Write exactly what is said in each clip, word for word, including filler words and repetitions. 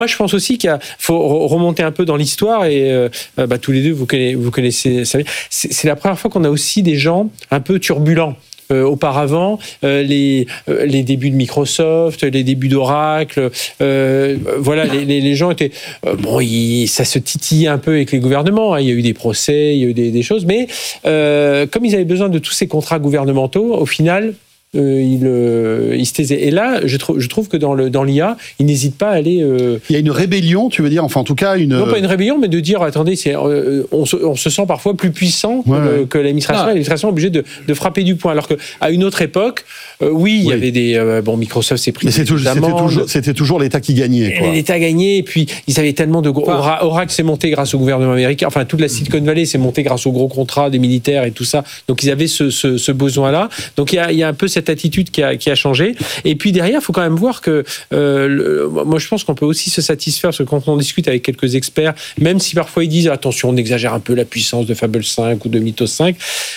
Moi, je pense aussi qu'il faut remonter un peu dans l'histoire et euh, bah, tous les deux, vous connaissez, vous connaissez ça. C'est, c'est la première fois qu'on a aussi des gens un peu turbulents. Euh, auparavant, euh, les, euh, les débuts de Microsoft, les débuts d'Oracle, euh, voilà, les, les, les gens étaient... Euh, bon, ils, ça se titillait un peu avec les gouvernements, hein, il y a eu des procès, il y a eu des, des choses, mais euh, comme ils avaient besoin de tous ces contrats gouvernementaux, au final... Euh, il, euh, il se taisait. Et là, je, trou- je trouve que dans, le, dans l'I A, il n'hésite pas à aller... Euh... Il y a une rébellion, tu veux dire, enfin en tout cas une... Non, pas une rébellion, mais de dire, attendez, c'est, euh, on, se, on se sent parfois plus puissant ouais, que, ouais. que l'administration. Ah. L'administration est obligée de, de frapper du poing. Alors qu'à une autre époque, euh, oui, il oui. y avait des... Euh, bon, Microsoft s'est pris... Mais c'est toujours, c'était, toujours, c'était toujours l'État qui gagnait. Quoi. L'État gagnait, et puis ils avaient tellement de... Gros... Enfin, Oracle s'est monté grâce au gouvernement américain, enfin toute la Silicon Valley s'est montée grâce aux gros contrats des militaires et tout ça. Donc ils avaient ce, ce, ce besoin-là. Donc il y a, il y a un peu cette attitude qui a qui a changé. Et puis derrière, il faut quand même voir que euh, le, moi je pense qu'on peut aussi se satisfaire parce que quand on discute avec quelques experts, même si parfois ils disent attention, on exagère un peu la puissance de Fable cinq ou de Mythos cinq,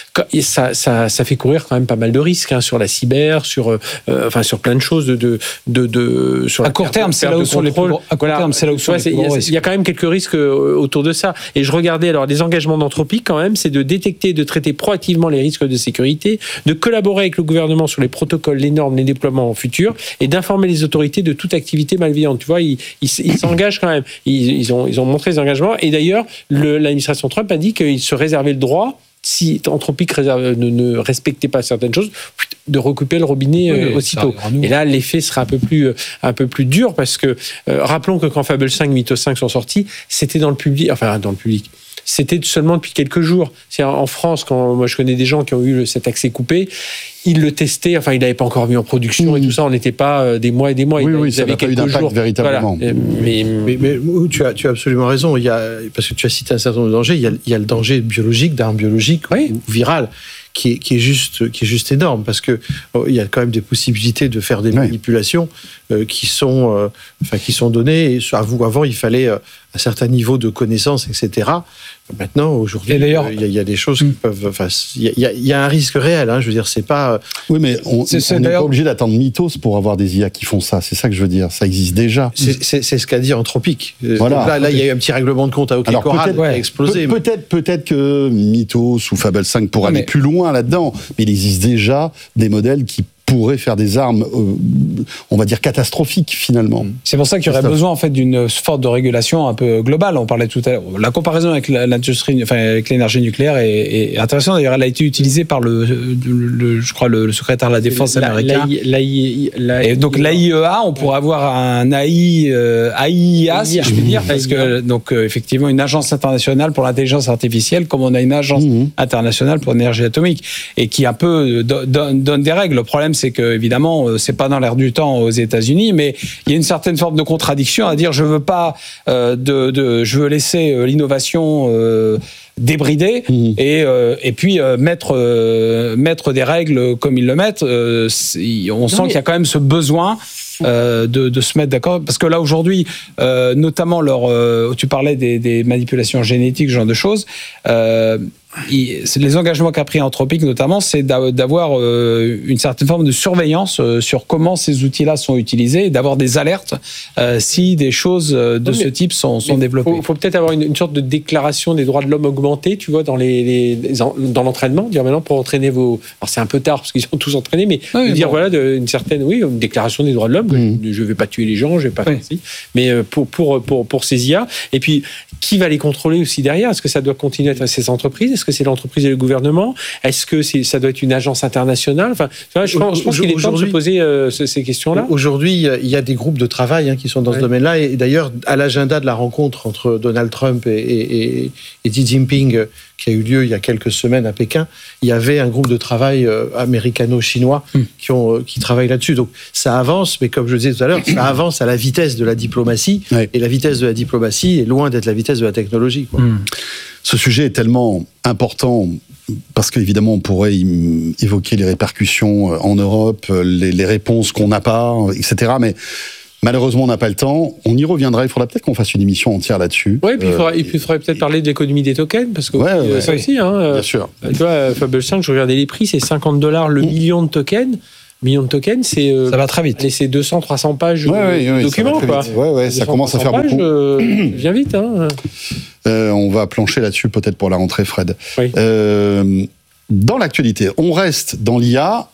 ça, ça, ça fait courir quand même pas mal de risques hein, sur la cyber, sur euh, enfin sur plein de choses de de de, de sur à court terme, c'est là où sont les plus gros, à court terme, c'est là où sont les plus gros risques. Il y a quand même quelques risques autour de ça. Et je regardais alors les engagements d'Anthropic quand même, c'est de détecter, de traiter proactivement les risques de sécurité, de collaborer avec le gouvernement sur les protocoles, les normes, les déploiements futurs et d'informer les autorités de toute activité malveillante. Tu vois, ils, ils, ils s'engagent quand même. Ils, ils, ont, ils ont montré des engagements. Et d'ailleurs, le, l'administration Trump a dit qu'ils se réservaient le droit, si Anthropic réserve, ne, ne respectait pas certaines choses, de recouper le robinet oui, euh, aussitôt. Et là, l'effet sera un peu plus, un peu plus dur parce que, euh, rappelons que quand Fable cinq, Mythos cinq sont sortis, c'était dans le public, enfin, dans le public. C'était seulement depuis quelques jours. C'est en France, quand moi je connais des gens qui ont eu cet accès coupé, ils le testaient, enfin ils l'avaient pas encore mis en production mmh. et tout ça, on n'était pas des mois et des mois. Oui, ils, oui, ils ça n'a pas eu d'impact jours. véritablement. Voilà. Mais, mais, mais tu, as, tu as absolument raison, il y a, parce que tu as cité un certain nombre de dangers, il y a, il y a le danger biologique, d'armes biologiques oui. ou virales. Qui est, qui est juste, qui est juste énorme parce que oh, il y a quand même des possibilités de faire des oui. manipulations euh, qui sont, euh, enfin qui sont données. Et avant, avant, il fallait euh, un certain niveau de connaissance, et cetera. Maintenant, aujourd'hui, il euh, y, y a des choses qui peuvent. Enfin, il y, y, y a un risque réel. Hein, je veux dire, c'est pas. Oui, mais on n'est pas obligé d'attendre Mythos pour avoir des I A qui font ça. C'est ça que je veux dire. Ça existe déjà. C'est, c'est, c'est ce qu'a dit Anthropic. Voilà. Donc là, là, il y a eu un petit règlement de compte à OK Corral qui a explosé. Pe- peut-être, peut-être que Mythos ou Fable cinq pourraient aller plus loin là-dedans, mais il existe déjà des modèles qui pourraient faire des armes, euh, on va dire, catastrophiques, finalement. C'est pour ça qu'il y aurait Christophe. besoin, en fait, d'une forte de régulation un peu globale. On parlait tout à l'heure. La comparaison avec l'industrie, enfin, avec l'énergie nucléaire est, est intéressante. D'ailleurs, elle a été utilisée par le, le, le je crois, le, le secrétaire de la Défense la, américain. La, la, la, et donc, l'A I E A, on pourrait avoir un A I, euh, A I A, si je puis dire, parce que, donc, euh, effectivement, une agence internationale pour l'intelligence artificielle, comme on a une agence mmh. internationale pour l'énergie atomique, et qui, un peu, donne, donne des règles. Le problème, c'est que évidemment, c'est pas dans l'air du temps aux États-Unis, mais il y a une certaine forme de contradiction à dire je veux pas euh, de, de, je veux laisser euh, l'innovation euh, débridée mmh. et euh, et puis euh, mettre euh, mettre des règles comme ils le mettent. Euh, on non, sent mais... qu'il y a quand même ce besoin. Euh, de, de se mettre d'accord parce que là aujourd'hui euh, notamment leur, euh, tu parlais des, des manipulations génétiques, ce genre de choses euh, il, les engagements qu'a pris Anthropic notamment, c'est d'avoir euh, une certaine forme de surveillance euh, sur comment ces outils-là sont utilisés et d'avoir des alertes euh, si des choses de oui, ce type sont, sont développées. Il faut, faut peut-être avoir une, une sorte de déclaration des droits de l'homme augmentée, tu vois, dans, les, les, les, dans l'entraînement, dire maintenant pour entraîner vos... Alors c'est un peu tard parce qu'ils sont tous entraînés, mais oui, dire bon. voilà de, une certaine, oui, une déclaration des droits de l'homme, mmh. je ne vais pas tuer les gens, je ne vais pas oui. faire ci, mais pour, pour, pour, pour ces I A, et puis qui va les contrôler aussi derrière? Est-ce que ça doit continuer à être ces entreprises? Est-ce que c'est l'entreprise et le gouvernement? Est-ce que c'est, ça doit être une agence internationale? Enfin, je pense, je pense qu'il est temps de se poser euh, ces questions-là. Aujourd'hui, il y a des groupes de travail hein, qui sont dans ouais. ce domaine-là. Et d'ailleurs, à l'agenda de la rencontre entre Donald Trump et, et, et Xi Jinping, qui a eu lieu il y a quelques semaines à Pékin, il y avait un groupe de travail euh, américano-chinois mm. qui, ont, qui travaillent là-dessus. Donc ça avance, mais comme je le disais tout à l'heure, ça avance à la vitesse de la diplomatie. Ouais. Et la vitesse de la diplomatie est loin d'être la vitesse de la technologie, quoi. Mm. Ce sujet est tellement important parce qu'évidemment on pourrait évoquer les répercussions en Europe, les, les réponses qu'on n'a pas, et cetera. Mais malheureusement, on n'a pas le temps. On y reviendra. Il faudra peut-être qu'on fasse une émission entière là-dessus. Oui, et puis il faudrait, euh, faudrait peut-être parler de l'économie des tokens, parce que ouais, oui, ouais, ça aussi, hein, bien sûr. Tu vois, Fable cinq, je regardais les prix, c'est cinquante dollars le mmh. million de tokens. millions de tokens, c'est euh, ça va très vite. Et c'est deux cents, trois cents pages ouais, ouais, de ouais, documents, ça quoi. Ouais, ouais, ça commence à faire pages, beaucoup. Euh, vient vite, hein. Euh, on va plancher là-dessus peut-être pour la rentrée, Fred. Oui. Euh, dans l'actualité, on reste dans l'I A.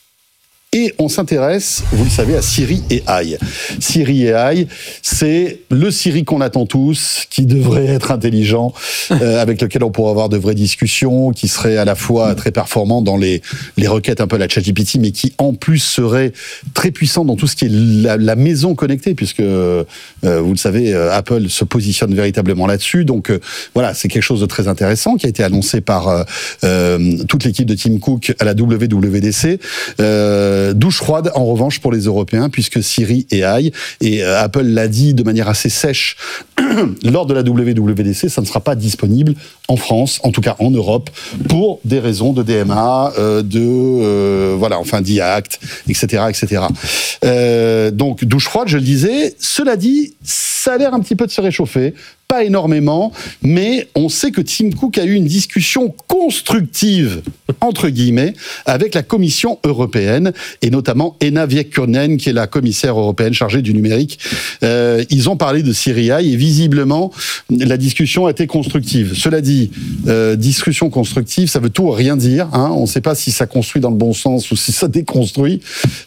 Et on s'intéresse, vous le savez, à Siri A I. Siri A I, c'est le Siri qu'on attend tous, qui devrait être intelligent, euh, avec lequel on pourrait avoir de vraies discussions, qui serait à la fois très performant dans les, les requêtes un peu à la ChatGPT, mais qui en plus serait très puissant dans tout ce qui est la, la maison connectée, puisque, euh, vous le savez, Apple se positionne véritablement là-dessus. Donc euh, voilà, c'est quelque chose de très intéressant qui a été annoncé par euh, euh, toute l'équipe de Tim Cook à la W W D C. Euh, Douche froide, en revanche, pour les Européens, puisque Siri A I, et euh, Apple l'a dit de manière assez sèche lors de la W W D C, ça ne sera pas disponible en France, en tout cas en Europe, pour des raisons de D M A, euh, de euh, voilà, enfin d'I A Act, et cetera, et cetera. Euh, donc douche froide, je le disais. Cela dit, ça a l'air un petit peu de se réchauffer. Pas énormément, mais on sait que Tim Cook a eu une discussion constructive, entre guillemets, avec la Commission européenne, et notamment Ena Viekkonen, qui est la commissaire européenne chargée du numérique. Euh, ils ont parlé de Siri A I, et visiblement, la discussion a été constructive. Cela dit, euh, discussion constructive, ça veut tout ou rien dire. Hein. On ne sait pas si ça construit dans le bon sens ou si ça déconstruit.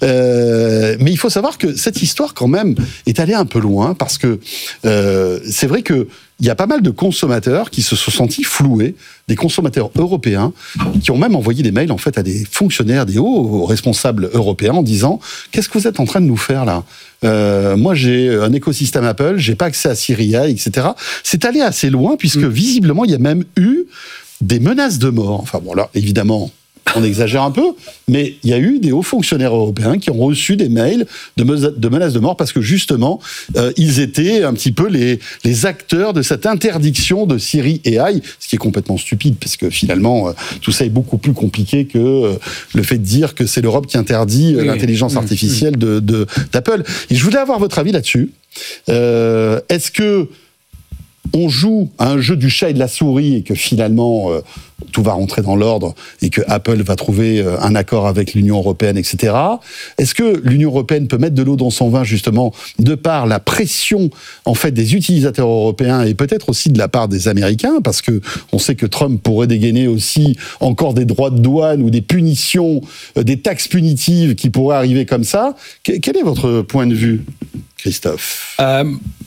Euh, mais il faut savoir que cette histoire, quand même, est allée un peu loin, parce que euh, c'est vrai que il y a pas mal de consommateurs qui se sont sentis floués, des consommateurs européens, qui ont même envoyé des mails en fait à des fonctionnaires, des hauts responsables européens en disant « Qu'est-ce que vous êtes en train de nous faire là ? euh, Moi j'ai un écosystème Apple, j'ai pas accès à Siri A I, et cetera » C'est allé assez loin puisque mmh. visiblement il y a même eu des menaces de mort. Enfin bon là, évidemment... On exagère un peu, mais il y a eu des hauts fonctionnaires européens qui ont reçu des mails de, me- de menaces de mort parce que justement, euh, ils étaient un petit peu les, les acteurs de cette interdiction de Siri A I, ce qui est complètement stupide parce que finalement, euh, tout ça est beaucoup plus compliqué que euh, le fait de dire que c'est l'Europe qui interdit euh, oui, l'intelligence oui. artificielle de, de, d'Apple. Et je voulais avoir votre avis là-dessus. Euh, est-ce que on joue à un jeu du chat et de la souris et que finalement euh, tout va rentrer dans l'ordre et que Apple va trouver euh, un accord avec l'Union européenne, et cetera. Est-ce que l'Union européenne peut mettre de l'eau dans son vin justement de par la pression en fait des utilisateurs européens et peut-être aussi de la part des Américains, parce que on sait que Trump pourrait dégainer aussi encore des droits de douane ou des punitions, euh, des taxes punitives qui pourraient arriver comme ça. Qu- quel est votre point de vue, Christophe ? euh...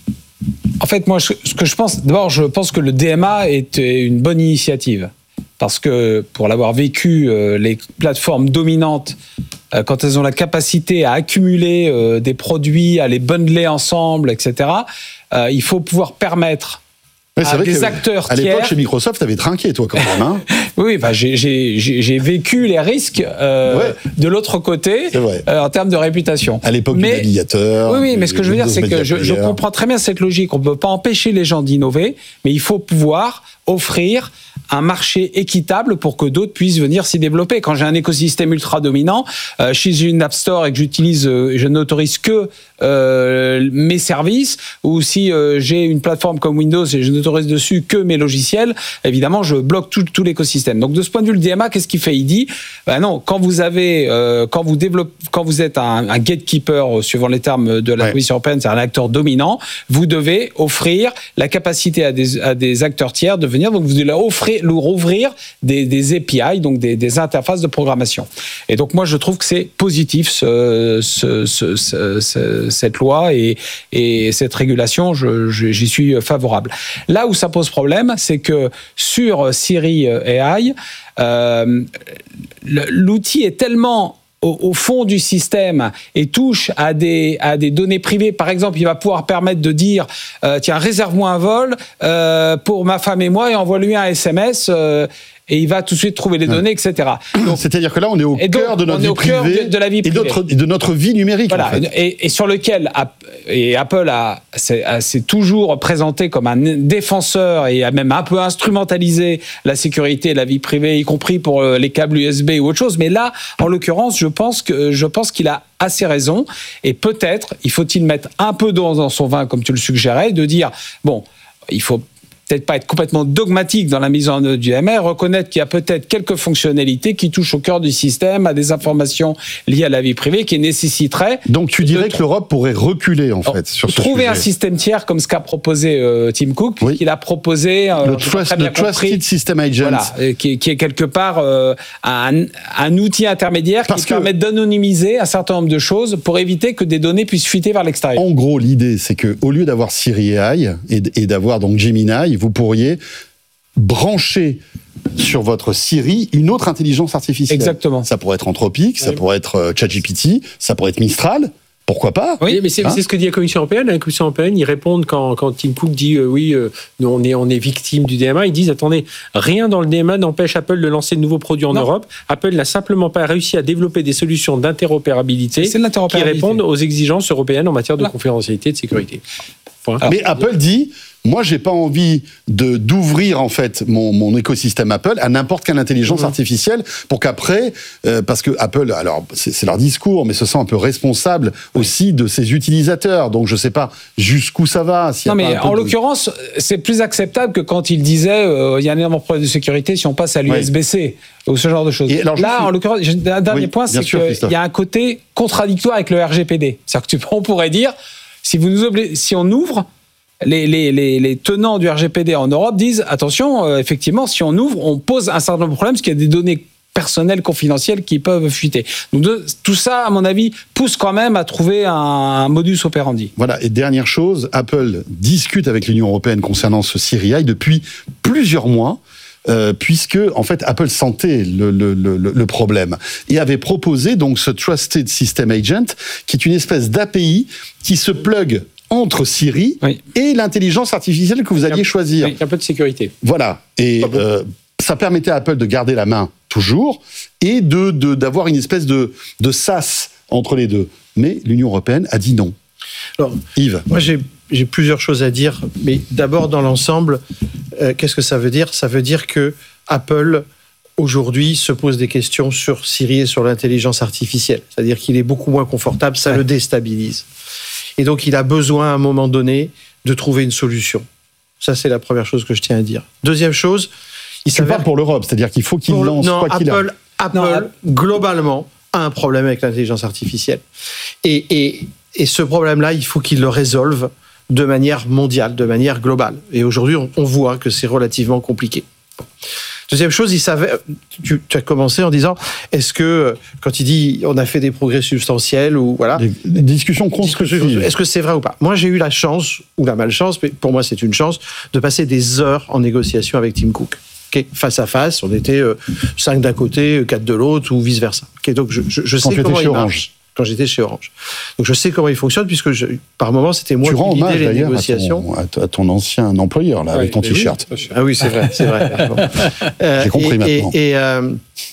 En fait, moi, ce que je pense, d'abord, je pense que le D M A est une bonne initiative. Parce que, pour l'avoir vécu, les plateformes dominantes, quand elles ont la capacité à accumuler des produits, à les bundler ensemble, et cetera, il faut pouvoir permettre ouais, c'est à vrai des que acteurs à tiers... l'époque, chez Microsoft, t'avais trinqué, toi, quand même. Hein. Oui, bah, j'ai, j'ai, j'ai vécu les risques euh, ouais. de l'autre côté euh, en termes de réputation. À l'époque mais, du navigateur. Oui, oui, mais ce que je veux dire, c'est que je, je comprends très bien cette logique. On ne peut pas empêcher les gens d'innover, mais il faut pouvoir offrir un marché équitable pour que d'autres puissent venir s'y développer. Quand j'ai un écosystème ultra dominant, euh, je suis une App Store et que j'utilise, euh, je n'autorise que euh, mes services, ou si euh, j'ai une plateforme comme Windows et je n'autorise dessus que mes logiciels, évidemment, je bloque tout, tout l'écosystème. Donc, de ce point de vue, le D M A, qu'est-ce qu'il fait ? Il dit, ben non, quand vous avez, euh, quand vous développez, quand vous êtes un, un gatekeeper, suivant les termes de la ouais. Commission européenne, c'est un acteur dominant, vous devez offrir la capacité à des, à des acteurs tiers de venir, donc vous devez leur offrir, leur ouvrir des, des A P I, donc des, des interfaces de programmation. Et donc, moi, je trouve que c'est positif, ce, ce, ce, ce, ce, cette loi et, et cette régulation, je, je, j'y suis favorable. Là où ça pose problème, c'est que sur Siri A I, euh, l'outil est tellement au, au fond du système et touche à des, à des données privées. Par exemple, il va pouvoir permettre de dire euh, tiens, réserve-moi un vol euh, pour ma femme et moi et envoie-lui un S M S euh, et il va tout de suite trouver les données, et cetera. Donc, c'est-à-dire que là, on est au cœur de notre vie privée, de, de la vie privée. Et, notre, et de notre vie numérique. Voilà, en fait. et, et sur lequel et Apple a, s'est, a, s'est toujours présenté comme un défenseur et a même un peu instrumentalisé la sécurité et la vie privée, y compris pour les câbles U S B ou autre chose. Mais là, en l'occurrence, je pense que je pense qu'il a assez raison. Et peut-être, il faut-il mettre un peu d'eau dans son vin, comme tu le suggérais, de dire bon, il faut peut-être pas être complètement dogmatique dans la mise en œuvre du D M A, reconnaître qu'il y a peut-être quelques fonctionnalités qui touchent au cœur du système, à des informations liées à la vie privée, qui nécessiteraient... Donc tu dirais que l'Europe pourrait reculer, en fait, Alors, sur ce trouver sujet. un système tiers comme ce qu'a proposé euh, Tim Cook, Oui. qu'il a proposé... Euh, Le, trust, le Trusted System Agent. Voilà, euh, qui, qui est quelque part euh, un, un outil intermédiaire Parce qui que- permet d'anonymiser un certain nombre de choses pour éviter que des données puissent fuiter vers l'extérieur. En gros, l'idée, c'est que au lieu d'avoir Siri A I et, et d'avoir donc Gemini, vous pourriez brancher sur votre Siri une autre intelligence artificielle. Exactement. Ça pourrait être Anthropic, ça Oui. pourrait être euh, ChatGPT, ça pourrait être Mistral. Pourquoi pas? Oui, mais c'est Hein c'est ce que dit la Commission européenne. La Commission européenne, ils répondent quand, quand Tim Cook dit euh, oui, euh, nous, on est, on est victime du D M A. Ils disent attendez, rien dans le D M A n'empêche Apple de lancer de nouveaux produits en Non. Europe. Apple n'a simplement pas réussi à développer des solutions d'interopérabilité C'est de qui l'interopérabilité. répondent aux exigences européennes en matière de Voilà. confidentialité et de sécurité. Point. Mais Apple dit, moi, j'ai pas envie de d'ouvrir en fait mon, mon écosystème Apple à n'importe quelle intelligence Mmh. artificielle pour qu'après, euh, parce que Apple, alors c'est c'est leur discours, mais se sent un peu responsable aussi de ses utilisateurs. Donc je sais pas jusqu'où ça va. s'il y a Non, pas mais un peu en de- l'occurrence, c'est plus acceptable que quand il disait euh, il y a un énorme problème de sécurité si on passe à l'U S B C ou ce genre de choses. Et alors, Là, juste- en l'occurrence, j'ai- un dernier Oui, point, bien c'est sûr, Christophe. qu'il y a un côté contradictoire avec le R G P D. C'est-à-dire que tu, on pourrait dire, si, vous nous obli- si on ouvre, les, les, les, les tenants du R G P D en Europe disent attention, euh, effectivement, si on ouvre, on pose un certain nombre de problèmes parce qu'il y a des données personnelles confidentielles qui peuvent fuiter. Donc de- tout ça, à mon avis, pousse quand même à trouver un, un modus operandi. Voilà, et dernière chose, Apple discute avec l'Union européenne concernant ce Siri A I depuis plusieurs mois. Euh, puisque en fait Apple sentait le, le, le, le problème et avait proposé donc ce Trusted System Agent, qui est une espèce d'A P I qui se plug entre Siri Oui. et l'intelligence artificielle que vous alliez choisir. Avec un peu de sécurité. Voilà, et Ah bon euh, ça permettait à Apple de garder la main toujours et de de- d'avoir une espèce de de sas entre les deux. Mais l'Union européenne a dit non. Alors, Yves. moi, j'ai j'ai plusieurs choses à dire, mais d'abord, dans l'ensemble, euh, qu'est-ce que ça veut dire? Ça veut dire que Apple, aujourd'hui, se pose des questions sur Siri et sur l'intelligence artificielle. C'est-à-dire qu'il est beaucoup moins confortable, ça Ouais. le déstabilise. Et donc, il a besoin, à un moment donné, de trouver une solution. Ça, c'est la première chose que je tiens à dire. Deuxième chose, il Tu s'avère parles pour l'Europe, c'est-à-dire qu'il faut qu'il pour le- lance non, quoi qu'il Apple, a. Apple, Non, globalement, a un problème avec l'intelligence artificielle. Et, et, et ce problème-là, il faut qu'il le résolve de manière mondiale, de manière globale. Et aujourd'hui, on, on voit que c'est relativement compliqué. Deuxième chose, il savait, tu, tu as commencé en disant, est-ce que, quand il dit on a fait des progrès substantiels, ou voilà, Des, des discussions constructives. est-ce que c'est vrai ou pas? Moi, j'ai eu la chance, ou la malchance, mais pour moi, c'est une chance, de passer des heures en négociation avec Tim Cook. Okay, face à face, on était euh, cinq d'un côté, quatre de l'autre, ou vice-versa. Okay, donc, je, je, je Quand sais tu étais comment chez il Orange. marche. Quand j'étais chez Orange. Donc, je sais comment il fonctionne, puisque je, par moment, c'était moi Tu rends qui hommage guidais les d'ailleurs à négociations. ton, à, t- à ton ancien employeur, là, avec ton Ouais, mais oui, t-shirt. c'est pas cher. Ah oui, c'est vrai, c'est vrai. Bon. Euh, J'ai compris et, maintenant. Et, et, euh,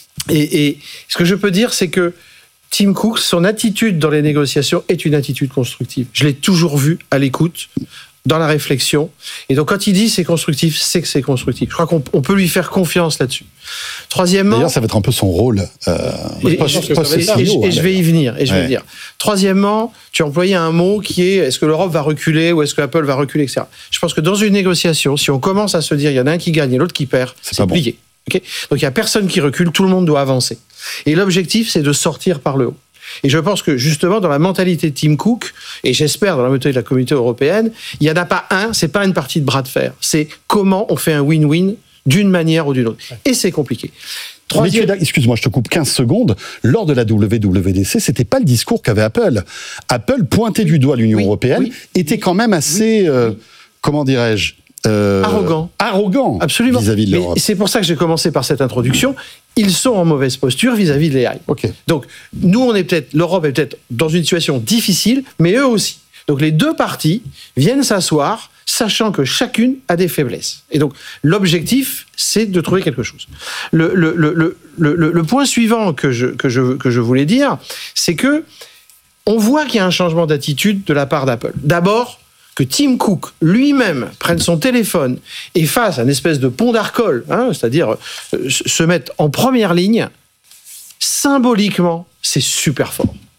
et, et ce que je peux dire, c'est que Tim Cook, son attitude dans les négociations est une attitude constructive. Je l'ai toujours vu à l'écoute, dans la réflexion. Et donc, quand il dit c'est constructif, c'est que c'est constructif. Je crois qu'on on peut lui faire confiance là-dessus. Troisièmement... D'ailleurs, ça va être un peu son rôle. Euh, Et, post- et- et- post- et- et- C E O, et je hein, vais y venir. Et je vais Ouais. y venir. Troisièmement, tu as employé un mot qui est est-ce que l'Europe va reculer ou est-ce que Apple va reculer, et cetera. Je pense que dans une négociation, si on commence à se dire il y en a un qui gagne et l'autre qui perd, C'est c'est pas bon. plié. Ok. Donc il y a personne qui recule, tout le monde doit avancer. Et l'objectif, c'est de sortir par le haut. Et je pense que justement, dans la mentalité de Tim Cook, et j'espère dans la mentalité de la communauté européenne, il n'y en a pas un, c'est pas une partie de bras de fer. C'est comment on fait un win-win d'une manière ou d'une autre. Et c'est compliqué. Mais tu es Troisième... d'accord- excuse-moi, je te coupe quinze secondes. Lors de la W W D C, c'était pas le discours qu'avait Apple. Apple pointait du doigt l'Union Oui, européenne, oui, était quand même assez, euh, comment dirais-je, euh, Arrogant. arrogant Absolument. vis-à-vis de Mais l'Europe. c'est pour ça que j'ai commencé par cette introduction. Ils sont en mauvaise posture vis-à-vis de l'A I. Ok. Donc, nous, on est peut-être, l'Europe est peut-être dans une situation difficile, mais eux aussi. Donc, les deux parties viennent s'asseoir, sachant que chacune a des faiblesses. Et donc, l'objectif, c'est de trouver quelque chose. Le, le, le, le, le, le point suivant que je, que je, que je voulais dire, c'est que on voit qu'il y a un changement d'attitude de la part d'Apple. D'abord, que Tim Cook lui-même prenne son téléphone et fasse un espèce de pont d'Arcole, hein, c'est-à-dire euh, se mettre en première ligne, symboliquement, c'est super fort.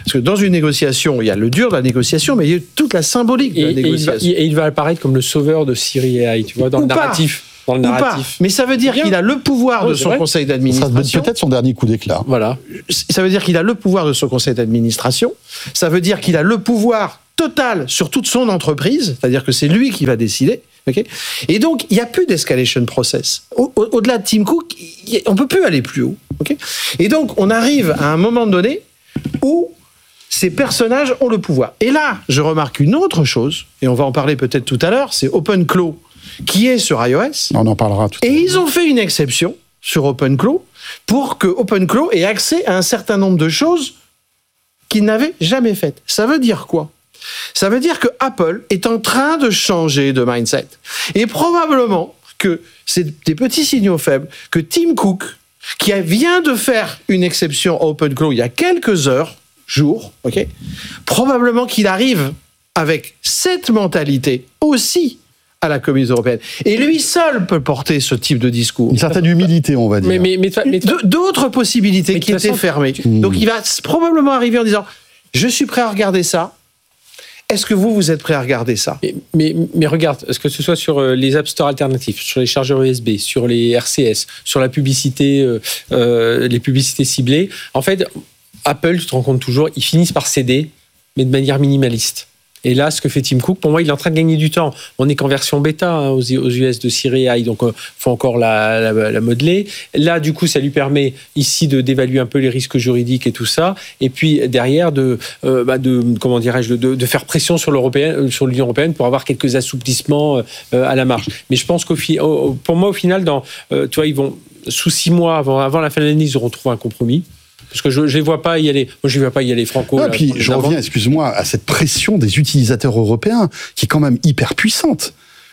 Parce que dans une négociation, il y a le dur de la négociation, mais il y a toute la symbolique de et, la et négociation. il va, et il va apparaître comme le sauveur de Syrie A I, tu vois, dans Ou le pas. narratif. Dans le Ou pas. narratif. Mais ça veut dire Bien. qu'il a le pouvoir Oui, de c'est son vrai. conseil Ça sera d'administration. peut-être son dernier coup d'éclat. Voilà. Ça veut dire qu'il a le pouvoir de son conseil d'administration. Ça veut dire qu'il a le pouvoir total sur toute son entreprise. C'est-à-dire que c'est lui qui va décider. Okay, et donc, il n'y a plus d'escalation process. Au, au, au-delà de Tim Cook, y, on ne peut plus aller plus haut. Okay, et donc, on arrive à un moment donné où ces personnages ont le pouvoir. Et là, je remarque une autre chose, et on va en parler peut-être tout à l'heure, c'est OpenClaw, qui est sur iOS. On en parlera tout à Et l'heure. ils ont fait une exception sur OpenClaw pour que OpenClaw ait accès à un certain nombre de choses qu'ils n'avaient jamais faites. Ça veut dire quoi ? Ça veut dire que Apple est en train de changer de mindset. Et probablement que c'est des petits signaux faibles que Tim Cook, qui vient de faire une exception à OpenClaw il y a quelques heures, jours, ok, probablement qu'il arrive avec cette mentalité aussi à la Commission européenne. Et lui seul peut porter ce type de discours. Une certaine humilité, on va dire. Mais, mais, mais, mais, De- D'autres possibilités Mais de qui toute étaient façon, fermées. tu- Donc il va s- probablement arriver en disant « Je suis prêt à regarder ça. Est-ce que vous, vous êtes prêt à regarder ça ?» Mais, mais, mais regarde, est-ce que ce soit sur euh, les App Store alternatifs, sur les chargeurs U S B, sur les R C S, sur la publicité, euh, euh, les publicités ciblées, en fait, Apple, tu te rends compte toujours, ils finissent par céder, mais de manière minimaliste. Et là, ce que fait Tim Cook, pour moi, il est en train de gagner du temps. On n'est qu'en version bêta hein, aux, aux U S de Syrie A I, donc il euh, faut encore la, la, la modeler. Là, du coup, ça lui permet ici de d'évaluer un peu les risques juridiques et tout ça, et puis derrière de, euh, bah, de comment dirais-je, de, de faire pression sur l'Européen, sur l'Union européenne pour avoir quelques assouplissements euh, à la marge. Mais je pense qu'au fi- au, pour moi, au final, dans, euh, tu vois, ils vont sous six mois avant, avant la fin de l'année, ils auront trouvé un compromis. Parce que je ne les vois pas y aller. Moi, je ne vois pas y aller franco. Ah, là, puis je reviens, excuse-moi, à cette pression des utilisateurs européens qui est quand même hyper puissante.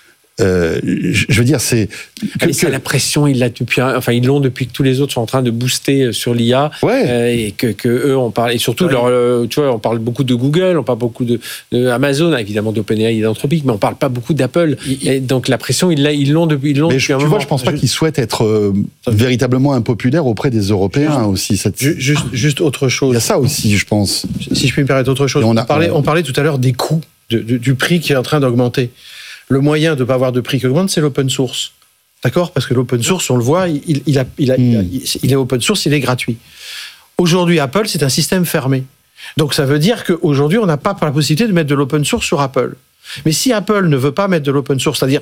Euh, je je veux dire, c'est Ah, mais c'est la pression, ils, l'a depuis, un- enfin, ils l'ont depuis que tous les autres sont en train de booster sur l'I A. Ouais. Euh, et que, que eux, on parle. Et surtout, Ouais. leur, euh, tu vois, on parle beaucoup de Google, on parle beaucoup de, de Amazon, évidemment d'OpenAI et d'Anthropic, mais on ne parle pas beaucoup d'Apple. Et donc la pression, ils, l'a- ils l'ont depuis, ils l'ont Mais depuis je, un tu moment. vois, je pense pas qu'ils souhaitent être euh, véritablement impopulaires auprès des Européens aussi. Cette... Ju- Juste, juste autre Il chose. y a ça aussi, je pense. Si je peux me permettre autre chose. Et on On, a- parlait, on parlait tout à l'heure des coûts, de- de- du prix qui est en train d'augmenter. Le moyen de ne pas avoir de prix qui augmente, c'est l'open source. D'accord ? Parce que l'open source, on le voit, il, il, a, il, a, il, a- il est open source, il est gratuit. Aujourd'hui, Apple, c'est un système fermé. Donc ça veut dire qu'aujourd'hui, on n'a pas la possibilité de mettre de l'open source sur Apple. Mais si Apple ne veut pas mettre de l'open source, c'est-à-dire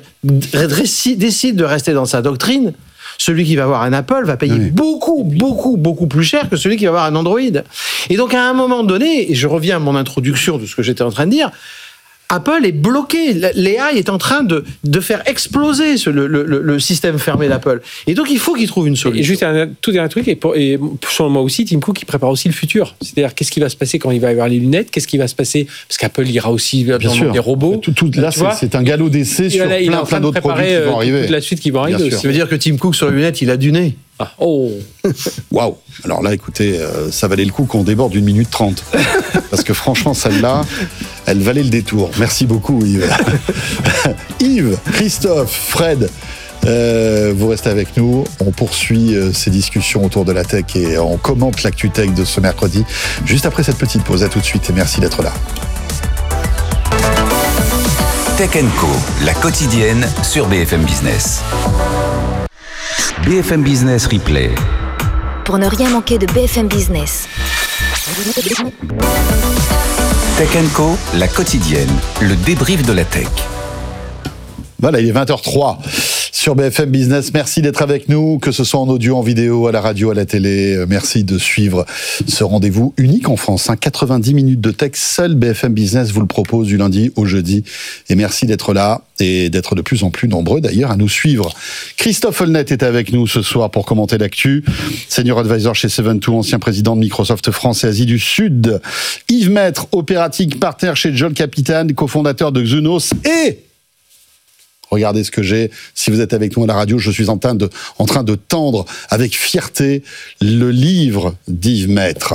d- décide de rester dans sa doctrine, celui qui va avoir un Apple va payer Oui. beaucoup, beaucoup, beaucoup plus cher que celui qui va avoir un Android. Et donc, à un moment donné, et je reviens à mon introduction de ce que j'étais en train de dire, Apple est bloqué. L'A I est en train de, de faire exploser ce- le, le- le système fermé d'Apple. Et donc, il faut qu'il trouve une Et solution. juste un tout dernier truc, et, pour, et selon moi aussi, Tim Cook, il prépare aussi le futur. C'est-à-dire, qu'est-ce qui va se passer quand il va y avoir les lunettes ? Qu'est-ce qui va se passer ? Parce qu'Apple ira aussi dans Bien sûr. des robots. Tout, tout- là, Tu vois, c'est c'est un galop d'essai il sur est- il est plein, en train plein de d'autres produits préparer qui vont euh, arriver. toute la suite qui vont Bien arriver sûr. aussi. Ça veut dire que Tim Cook, sur les lunettes, il a du nez. Ah, oh. Waouh. Alors là, écoutez, euh, ça valait le coup qu'on déborde d'une minute trente. Parce que franchement, celle-là, elle valait le détour. Merci beaucoup, Yves. Yves, Christophe, Fred, euh, vous restez avec nous. On poursuit euh, ces discussions autour de la tech et on commente l'actu tech de ce mercredi. Juste après cette petite pause. À tout de suite et merci d'être là. Tech and Co, la quotidienne sur B F M Business. B F M Business Replay. Pour ne rien manquer de B F M Business. Tech and Co, la quotidienne, le débrief de la tech. Voilà, il est vingt heures trois sur B F M Business. Merci d'être avec nous, que ce soit en audio, en vidéo, à la radio, à la télé. Merci de suivre ce rendez-vous unique en France. Hein. quatre-vingt-dix minutes de tech, seul B F M Business vous le propose du lundi au jeudi. Et merci d'être là et d'être de plus en plus nombreux d'ailleurs à nous suivre. Christophe Holnet est avec nous ce soir pour commenter l'actu. Senior advisor chez Seven Two, ancien président de Microsoft France et Asie du Sud. Yves Maître, operating partner chez John Capitan, cofondateur de Xunos et... Regardez ce que j'ai. Si vous êtes avec nous à la radio, je suis en train de, en train de tendre avec fierté le livre d'Yves Maître.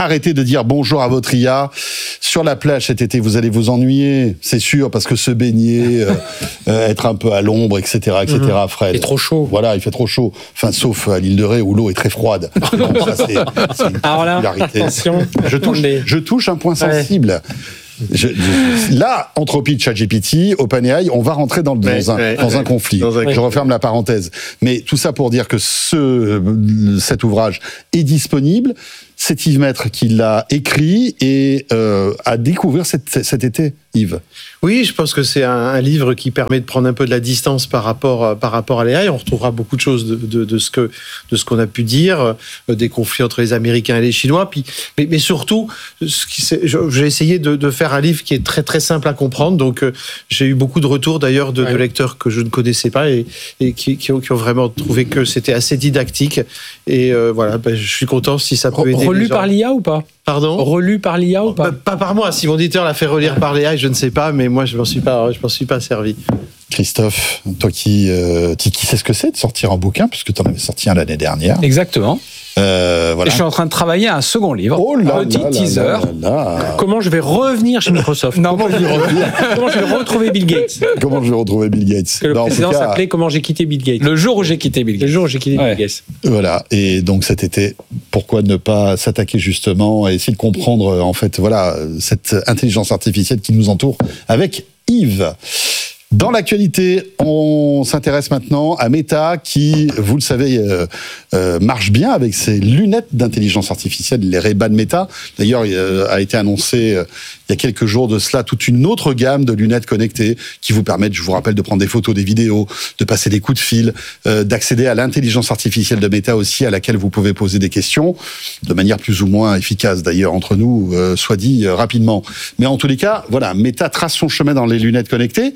arrêtez de dire bonjour à votre I A. Sur la plage cet été, vous allez vous ennuyer, c'est sûr, parce que se baigner, euh, euh, être un peu à l'ombre, et cetera, et cetera, Fred. Il fait trop chaud. Voilà, il fait trop chaud. Enfin, sauf à l'île de Ré où l'eau est très froide. Donc, ça, c'est, c'est une Alors là, particularité. attention. Je touche, je touche un point sensible. Je, je, là, Anthropic, ChatGPT, OpenAI, on va rentrer dans, dans, ouais, un, ouais, dans ouais. un conflit. Dans un je referme la parenthèse. Mais tout ça pour dire que ce, cet ouvrage est disponible. C'est Yves Maître qui l'a écrit et euh, à découvrir cet, cet été, Yves. Oui, je pense que c'est un, un livre qui permet de prendre un peu de la distance par rapport, par rapport à l'A I. On retrouvera beaucoup de choses de, de, de, ce, que, de ce qu'on a pu dire, euh, des conflits entre les Américains et les Chinois. Puis, mais, mais surtout, ce qui, c'est, j'ai essayé de, de faire un livre qui est très très simple à comprendre. Donc, euh, j'ai eu beaucoup de retours d'ailleurs de, ouais. de lecteurs que je ne connaissais pas et, et qui, qui, ont, qui ont vraiment trouvé que c'était assez didactique. Et euh, voilà, ben, je suis content si ça peut aider. Relu par l'I A ou pas ? Pardon ? Relu par l'I A ou pas ? Bah, pas par moi. Si mon éditeur l'a fait relire par l'A I, je ne sais pas, mais moi, je m'en suis pas, je m'en suis pas servi. Christophe, toi qui, euh, qui sais ce que c'est de sortir un bouquin, puisque tu en avais sorti un l'année dernière. Exactement. Euh, voilà. Et je suis en train de travailler à un second livre. Oh là petit là teaser. Là là là. Comment je vais revenir chez Microsoft ? Non, Comment je vais revenir Comment je vais retrouver Bill Gates ? Comment je vais retrouver Bill Gates ? Que le non, précédent cas, s'appelait Comment j'ai quitté Bill Gates. Le jour où j'ai quitté Bill Gates. Le jour où j'ai quitté ouais. Bill Gates. Voilà. Et donc cet été, pourquoi ne pas s'attaquer justement et essayer de comprendre en fait, voilà, cette intelligence artificielle qui nous entoure avec Yves. Dans l'actualité, on s'intéresse maintenant à Meta qui, vous le savez, euh, euh, marche bien avec ses lunettes d'intelligence artificielle, les Ray-Ban Meta. D'ailleurs, il euh, a été annoncé euh, il y a quelques jours de cela toute une autre gamme de lunettes connectées qui vous permettent, je vous rappelle, de prendre des photos, des vidéos, de passer des coups de fil, euh, d'accéder à l'intelligence artificielle de Meta aussi, à laquelle vous pouvez poser des questions, de manière plus ou moins efficace d'ailleurs entre nous, euh, soit dit euh, rapidement. Mais en tous les cas, voilà, Meta trace son chemin dans les lunettes connectées.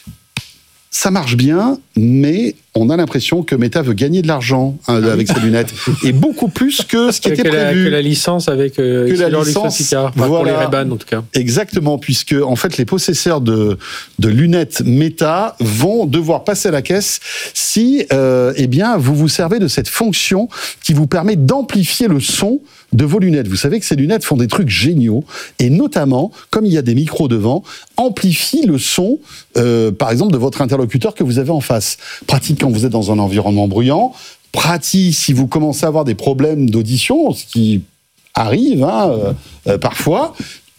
Ça marche bien, mais on a l'impression que Meta veut gagner de l'argent hein, avec ses lunettes, et beaucoup plus que ce qui que était la, prévu. Que la licence avec euh, que la licence, Luxottica, enfin, voilà, pour les Ray-Ban en tout cas. Exactement, puisque en fait les possesseurs de, de lunettes Meta vont devoir passer à la caisse si euh, eh bien, vous vous servez de cette fonction qui vous permet d'amplifier le son de vos lunettes. Vous savez que ces lunettes font des trucs géniaux, et notamment, comme il y a des micros devant, amplifient le son, euh, par exemple, de votre interlocuteur que vous avez en face. Pratique quand vous êtes dans un environnement bruyant, pratique si vous commencez à avoir des problèmes d'audition, ce qui arrive hein, euh, euh, parfois.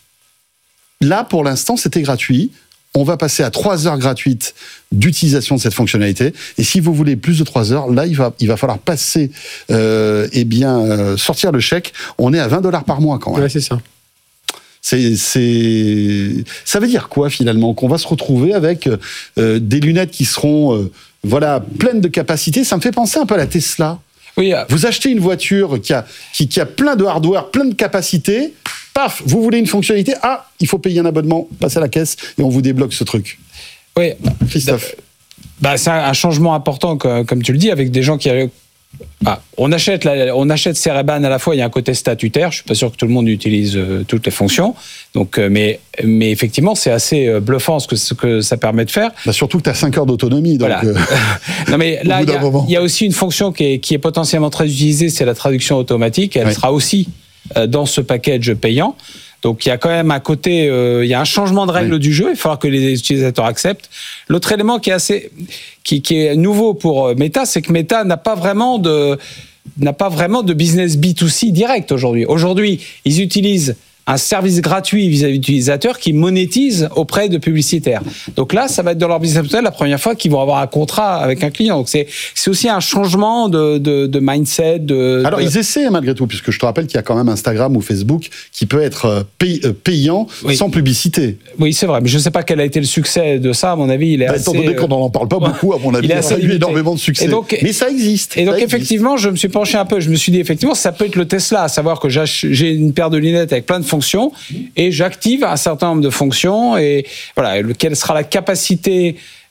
Là, pour l'instant, c'était gratuit. On va passer à trois heures gratuites d'utilisation de cette fonctionnalité. Et si vous voulez plus de trois heures, là, il va, il va falloir passer, euh, eh bien, euh, sortir le chèque. On est à vingt dollars par mois quand même. Ouais, c'est ça. C'est, c'est, ça veut dire quoi finalement ? Qu'on va se retrouver avec euh, des lunettes qui seront, euh, voilà, pleines de capacité. Ça me fait penser un peu à la Tesla. Oui. Vous achetez une voiture qui a, qui, qui a plein de hardware, plein de capacité. Paf, vous voulez une fonctionnalité, ah, il faut payer un abonnement, passez à la caisse et on vous débloque ce truc. Oui, Christophe. Bah, c'est un changement important, comme tu le dis, avec des gens qui... Ah, on achète, la, on achète ces Ray-Ban à la fois, il y a un côté statutaire, je suis pas sûr que tout le monde utilise euh, toutes les fonctions, donc, euh, mais, mais effectivement c'est assez euh, bluffant ce que, ce que ça permet de faire. Bah surtout que tu as cinq heures d'autonomie. Donc voilà. euh, non mais là il y, y a aussi une fonction qui est, qui est potentiellement très utilisée, c'est la traduction automatique, elle oui. sera aussi euh, dans ce package payant. Donc il y a quand même un côté, euh, il y a un changement de règle oui. du jeu. Il va falloir que les utilisateurs acceptent. L'autre élément qui est assez, qui, qui est nouveau pour Meta, c'est que Meta n'a pas vraiment de, n'a pas vraiment de business B deux C direct aujourd'hui. Aujourd'hui, ils utilisent un service gratuit vis-à-vis d'utilisateurs qui monétise auprès de publicitaires. Donc là, ça va être dans leur business model la première fois qu'ils vont avoir un contrat avec un client. Donc c'est, c'est aussi un changement de, de, de mindset. De, Alors de... ils essaient malgré tout, puisque je te rappelle qu'il y a quand même Instagram ou Facebook qui peut être pay, payant oui. sans publicité. Oui, c'est vrai, mais je ne sais pas quel a été le succès de ça. À mon avis, il est bah, assez... Étant donné qu'on n'en parle pas beaucoup, à mon avis, il, il a eu énormément de succès. Donc, mais ça existe. Et donc existe. effectivement, je me suis penché un peu. Je me suis dit effectivement, ça peut être le Tesla, à savoir que j'ai une paire de lunettes avec plein de fonctions et j'active un certain nombre de fonctions et voilà, quelle sera la capacité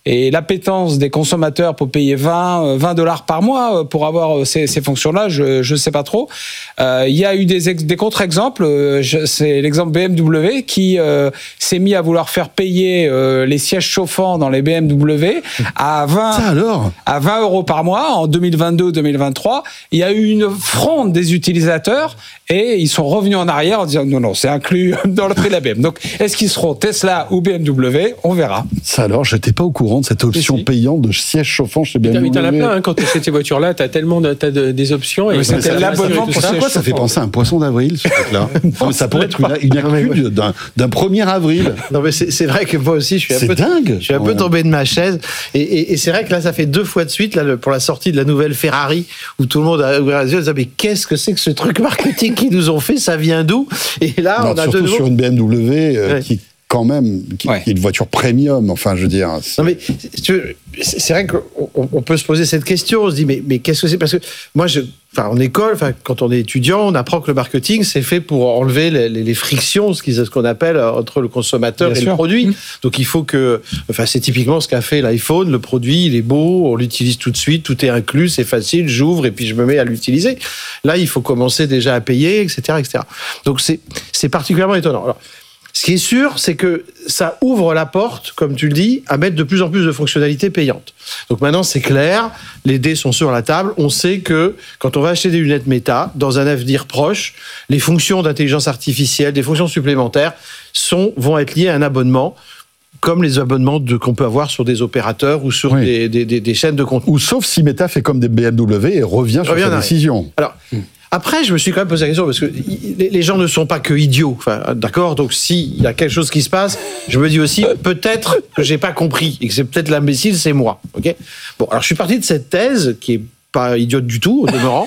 et l'appétence des consommateurs pour payer vingt dollars par mois pour avoir ces, ces fonctions-là, je je sais pas trop. Euh, il y a eu des ex, des contre-exemples. Je, c'est l'exemple B M W qui euh, s'est mis à vouloir faire payer euh, les sièges chauffants dans les B M W à vingt Ça alors à vingt euros par mois en deux mille vingt-deux deux mille vingt-trois. Il y a eu une fronde des utilisateurs et ils sont revenus en arrière en disant non non c'est inclus dans le prix de la B M. Donc est-ce qu'ils seront Tesla ou B M W? On verra. Ça alors, j'étais pas au courant de cette option si. payante de siège chauffant chez B M W. Mais t'en as plein, hein, quand tu achètes ces voitures-là, t'as tellement de, t'as de, des options. Et Oui, c'était ça, l'abonnement ça, pour ça, siège Pourquoi ça fait penser à un poisson d'avril, ce truc-là? Non, mais ça pourrait être une, une actu d'un, d'un premier avril. Non, mais c'est, c'est vrai que moi aussi, je suis un C'est peu, dingue. je suis un peu Ouais. tombé de ma chaise. Et, et, et c'est vrai que là, ça fait deux fois de suite, là, le- pour la sortie de la nouvelle Ferrari, où tout le monde a ouvert les yeux en disant, mais qu'est-ce que c'est que ce truc marketing qu'ils nous ont fait? Ça vient d'où? Et là, Non, on a de surtout nouveau. sur une B M W euh, Ouais. qui quand même qui, Ouais. qui est une voiture premium. Enfin, je veux dire. c'est- Non mais si tu veux, c'est c'est vrai qu'on on- on peut se poser cette question. On se dit mais mais qu'est-ce que c'est? Parce que moi, je, enfin en école, enfin quand on est étudiant, on apprend que le marketing c'est fait pour enlever les, les, les frictions, ce qu'ils- ce qu'on appelle euh, entre le consommateur Bien et sûr. le produit. Mmh. Donc il faut que, enfin c'est typiquement ce qu'a fait l'iPhone. Le produit, il est beau, on l'utilise tout de suite, tout est inclus, c'est facile, j'ouvre et puis je me mets à l'utiliser. Là, il faut commencer déjà à payer, et cetera, et cetera. Donc c'est c'est particulièrement étonnant. Alors, ce qui est sûr, c'est que ça ouvre la porte, comme tu le dis, à mettre de plus en plus de fonctionnalités payantes. Donc maintenant, c'est clair, les dés sont sur la table. On sait que quand on va acheter des lunettes Meta, dans un avenir proche, les fonctions d'intelligence artificielle, des fonctions supplémentaires, sont, vont être liées à un abonnement, comme les abonnements de, qu'on peut avoir sur des opérateurs ou sur Oui. des, des, des, des chaînes de contenu. Ou sauf si Meta fait comme des B M W et revient sur Revient en sa arrière. décision. Alors, après, je me suis quand même posé la question, parce que y- les les gens ne sont pas que idiots, enfin, d'accord? Donc, s'il y a quelque chose qui se passe, je me dis aussi, peut-être que j'ai pas compris, et que c'est peut-être l'imbécile, c'est moi, ok? Bon, alors, je suis parti de cette thèse, qui est pas idiote du tout, au demeurant.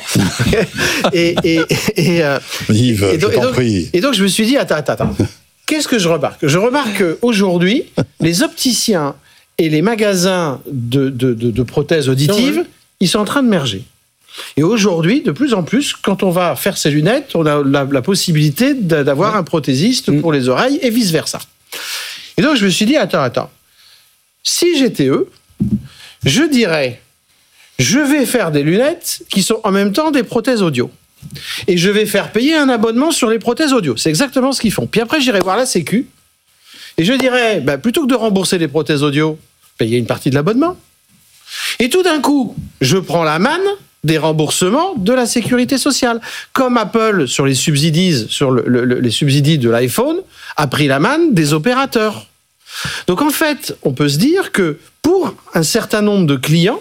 et, et, et, euh, Yves, et donc- je et t'en donc- prie. et donc, je me suis dit, attends, attends, attends. Qu'est-ce que je remarque? Je remarque qu'aujourd'hui, les opticiens et les magasins de, de, de, de prothèses auditives, ils sont en train de merger. Et aujourd'hui, de plus en plus, quand on va faire ses lunettes, on a la, la possibilité d'a- d'avoir un prothésiste pour les oreilles et vice-versa. Et donc, je me suis dit, attends, attends. Si j'étais eux, je dirais, je vais faire des lunettes qui sont en même temps des prothèses audio. Et je vais faire payer un abonnement sur les prothèses audio. C'est exactement ce qu'ils font. Puis après, j'irai voir la Sécu. Et je dirais, bah, plutôt que de rembourser les prothèses audio, payer une partie de l'abonnement. Et tout d'un coup, je prends la manne des remboursements de la sécurité sociale. Comme Apple, sur les subsidies, sur le, le, les subsidies de l'iPhone, a pris la manne des opérateurs. Donc en fait, on peut se dire que pour un certain nombre de clients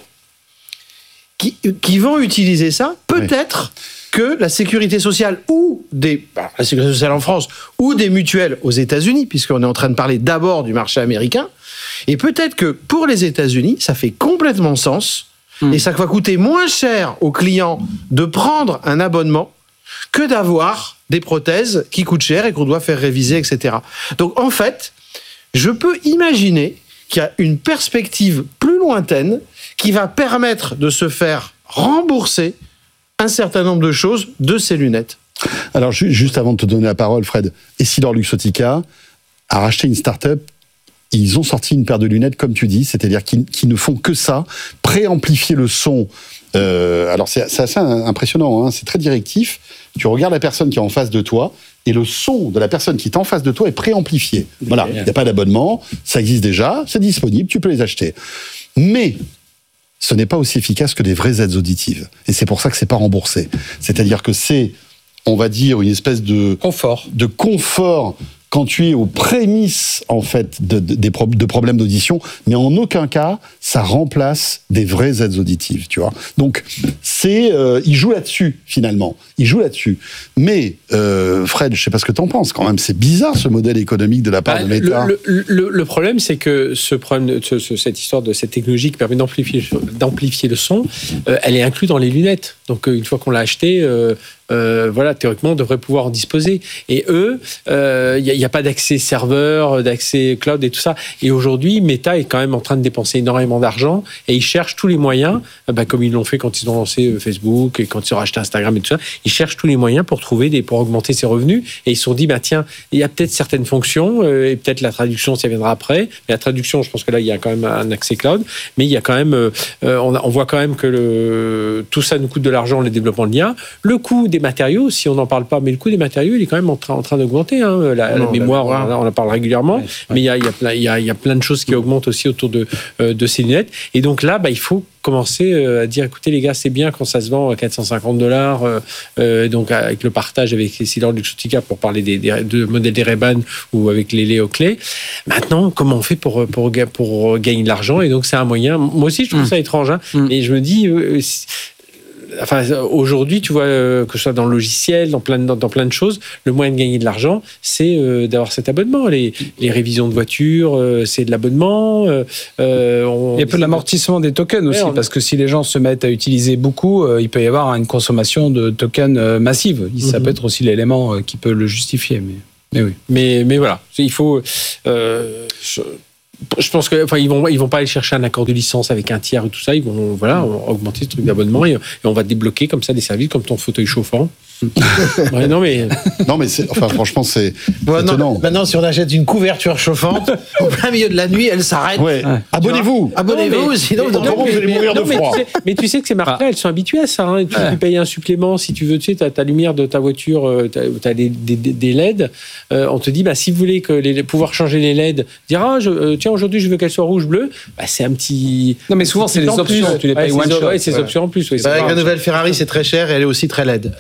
qui, qui vont utiliser ça, peut-être que la sécurité sociale ou des bah, la sécurité sociale en France ou des mutuelles aux États-Unis, puisqu'on est en train de parler d'abord du marché américain, et peut-être que pour les États-Unis, ça fait complètement sens et ça va coûter moins cher aux clients de prendre un abonnement que d'avoir des prothèses qui coûtent cher et qu'on doit faire réviser, et cetera. Donc en fait, je peux imaginer qu'il y a une perspective plus lointaine qui va permettre de se faire rembourser un certain nombre de choses de ces lunettes. Alors, ju- juste avant de te donner la parole, Fred, Essilor Luxottica a racheté une start-up. Ils ont sorti une paire de lunettes, comme tu dis, c'est-à-dire qui, qui ne font que ça, préamplifier le son. Euh, alors, c'est, c'est assez impressionnant, hein, c'est très directif. Tu regardes la personne qui est en face de toi, et le son de la personne qui est en face de toi est préamplifié. Voilà, il n'y a pas d'abonnement, ça existe déjà, c'est disponible, tu peux les acheter. Mais ce n'est pas aussi efficace que des vraies aides auditives. Et c'est pour ça que c'est pas remboursé. C'est-à-dire que c'est, on va dire, une espèce de Confort. de confort quand tu es aux prémices en fait de, de, des pro- de problèmes d'audition, mais en aucun cas ça remplace des vraies aides auditives, tu vois. Donc c'est, euh, il joue là-dessus finalement, il joue là-dessus. Mais euh, Fred, je sais pas ce que t'en penses quand même, c'est bizarre ce modèle économique de la part Bah, de Meta. le, le, le, le problème, c'est que ce problème, de, ce, ce- cette histoire de cette technologie qui permet d'amplifier, d'amplifier le son, euh, elle est inclue dans les lunettes. Donc euh, une fois qu'on l'a acheté, euh, euh, voilà, théoriquement, devraient pouvoir en disposer. Et eux, il euh, n'y a, a pas d'accès serveur, d'accès cloud et tout ça. Et aujourd'hui, Meta est quand même en train de dépenser énormément d'argent et ils cherchent tous les moyens, bah, comme ils l'ont fait quand ils ont lancé Facebook et quand ils ont racheté Instagram et tout ça, ils cherchent tous les moyens pour trouver des, pour augmenter ses revenus. Et ils se sont dit, bah, tiens, il y a peut-être certaines fonctions, euh, et peut-être la traduction, ça viendra après. Mais la traduction, je pense que là, il y a quand même un accès cloud. Mais il y a quand même, euh, on, a, on voit quand même que le, tout ça nous coûte de l'argent, le développement de l'I A. Le coût des matériaux, si on n'en parle pas, mais le coût des matériaux, il est quand même en train, en train d'augmenter. Hein. La, non, la mémoire, on, on en parle régulièrement. Ouais, ouais. Mais il y a, il y, a plein, il y, a, il y a plein de choses qui augmentent aussi autour de, euh, de ces lunettes. Et donc là, bah, il faut commencer à dire, écoutez les gars, c'est bien quand ça se vend à quatre cent cinquante dollars, euh, donc avec le partage avec Silor Luxottica pour parler des, des de modèles des Ray-Ban ou avec les Léo Clés. Maintenant, comment on fait pour, pour, pour gagner de l'argent? Et donc c'est un moyen. Moi aussi, je trouve mmh. ça étrange. Hein, mmh. Et je me dis... Euh, Enfin, aujourd'hui, tu vois, euh, que ce soit dans le logiciel, dans plein de, dans, dans plein de choses, le moyen de gagner de l'argent, c'est euh, d'avoir cet abonnement. Les, les révisions de voitures, euh, c'est de l'abonnement. Euh, on, Il y a peu de l'amortissement des tokens aussi, ouais, on... parce que si les gens se mettent à utiliser beaucoup, euh, il peut y avoir une consommation de tokens euh, massive. Ça mm-hmm. peut être aussi l'élément euh, qui peut le justifier. Mais, mais oui. Mais, mais voilà, il faut... Euh, je... Je pense que, enfin, ils vont, ils vont pas aller chercher un accord de licence avec un tiers et tout ça. Ils vont, voilà, augmenter ce truc d'abonnement et, et on va débloquer comme ça des services comme ton fauteuil chauffant. Ouais, non mais, non mais c'est, enfin franchement c'est bon, étonnant. Maintenant, si on achète une couverture chauffante au plein milieu de la nuit, elle s'arrête. Ouais. Ouais. Abonnez-vous. Abonnez-vous, non, mais, sinon non, vous allez mourir de non, froid. Mais tu, sais, mais tu sais que ces marques-là, elles sont habituées à ça. Hein. Tu, ouais. tu payes un supplément si tu veux. Tu sais, t'as ta lumière de ta voiture, t'as, t'as des, des, des L E D. Euh, on te dit, bah si vous voulez que les, pouvoir changer les L E D, dire ah je, euh, tiens aujourd'hui je veux qu'elle soit rouge bleu. Bah c'est un petit. Non mais souvent c'est les options. Tu les payes one shot. Ouais, c'est les options en plus. Avec la nouvelle Ferrari, c'est très cher et elle est aussi très L E D.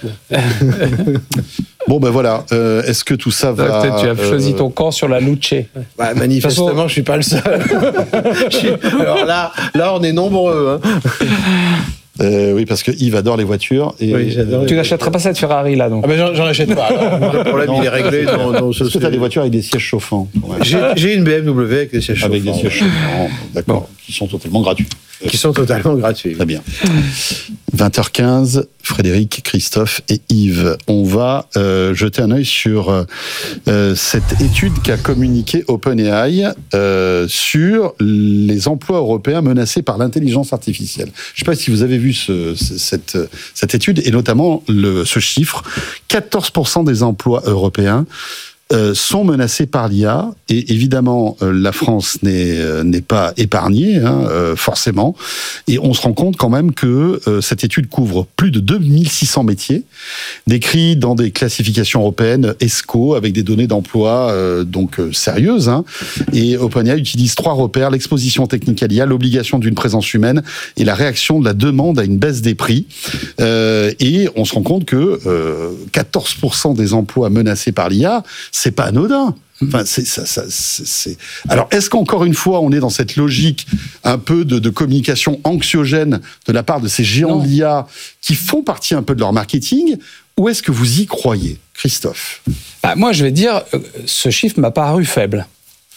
Bon ben voilà, euh, est-ce que tout ça va... Peut-être tu as euh... choisi ton camp sur la Luce. Bah, manifestement, façon... je suis pas le seul. suis... Alors là, là, on est nombreux. Hein. Euh, oui, parce que Yves adore les voitures. Et oui, j'adore. Tu n'achèteras pas cette Ferrari là, donc. Ah ben j'en, j'en achète pas. Alors, le problème, non. il est réglé. Dans, dans ce Est-ce que tu as des voitures avec des sièges chauffants? Ouais. J'ai, j'ai une B M W avec des sièges chauffants. Avec des sièges chauffants, d'accord. Bon. Qui sont totalement gratuits. Qui sont totalement gratuits. Très bien. vingt heures quinze, Frédéric, Christophe et Yves. On va euh, jeter un œil sur euh, cette étude qu'a communiquée OpenAI euh, sur les emplois européens menacés par l'intelligence artificielle. Je ne sais pas si vous avez vu ce, cette, cette étude, et notamment le, ce chiffre. quatorze pour cent des emplois européens Euh, sont menacés par l'I A, et évidemment euh, la France n'est euh, n'est pas épargnée, hein, euh, forcément, et on se rend compte quand même que euh, cette étude couvre plus de deux mille six cents métiers décrits dans des classifications européennes E S C O avec des données d'emploi euh, donc euh, sérieuses, hein, et OpenAI utilise trois repères: l'exposition technique à l'I A, l'obligation d'une présence humaine et la réaction de la demande à une baisse des prix, euh, et on se rend compte que euh, quatorze pour cent des emplois menacés par l'I A, c'est pas anodin. Enfin, c'est, ça, ça, c'est, c'est... Alors, est-ce qu'encore une fois, on est dans cette logique un peu de, de communication anxiogène de la part de ces géants non. de l'I A qui font partie un peu de leur marketing, ou est-ce que vous y croyez, Christophe? Bah, moi, je vais dire, ce chiffre m'a paru faible.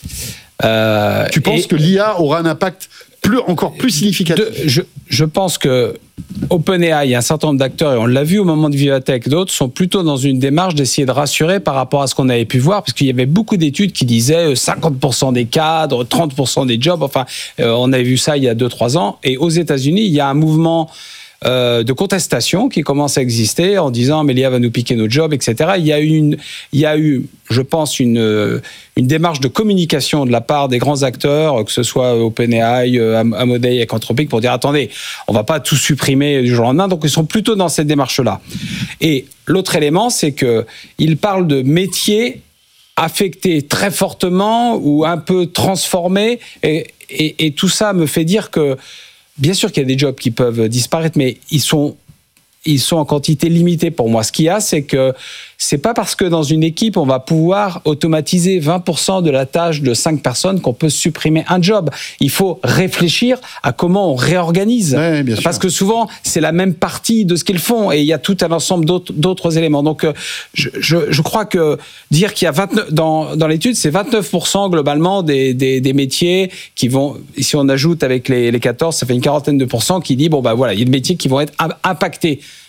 Euh, tu penses et... que l'I A aura un impact plus, encore plus significatif? de, je, je pense que OpenAI, un certain nombre d'acteurs, et on l'a vu au moment de Vivatech, d'autres sont plutôt dans une démarche d'essayer de rassurer par rapport à ce qu'on avait pu voir, parce qu'il y avait beaucoup d'études qui disaient cinquante pour cent des cadres, trente pour cent des jobs, enfin, euh, on avait vu ça il y a deux trois ans, et aux États-Unis, il y a un mouvement Euh, de contestation qui commence à exister en disant mais l'I A va nous piquer nos jobs, et cetera. Il y a eu, une, il y a eu je pense, une, une démarche de communication de la part des grands acteurs, que ce soit OpenAI, Amodei, Anthropic, pour dire attendez, on va pas tout supprimer du jour au lendemain. Donc ils sont plutôt dans cette démarche-là. Et l'autre élément, c'est que ils parlent de métiers affectés très fortement ou un peu transformés, et, et, et tout ça me fait dire que bien sûr qu'il y a des jobs qui peuvent disparaître, mais ils sont, ils sont en quantité limitée pour moi. Ce qu'il y a, c'est que c'est pas parce que dans une équipe, on va pouvoir automatiser vingt pour cent de la tâche de cinq personnes qu'on peut supprimer un job. Il faut réfléchir à comment on réorganise. Ouais, bien sûr. Parce que souvent, c'est la même partie de ce qu'ils font et il y a tout un ensemble d'autres, d'autres éléments. Donc, je, je, je crois que dire qu'il y a vingt-neuf, dans, dans l'étude, c'est vingt-neuf pour cent globalement des, des, des métiers qui vont, si on ajoute avec les, les quatorze, ça fait une quarantaine de pourcents qui dit, bon, bah voilà, il y a des métiers qui vont être impactés.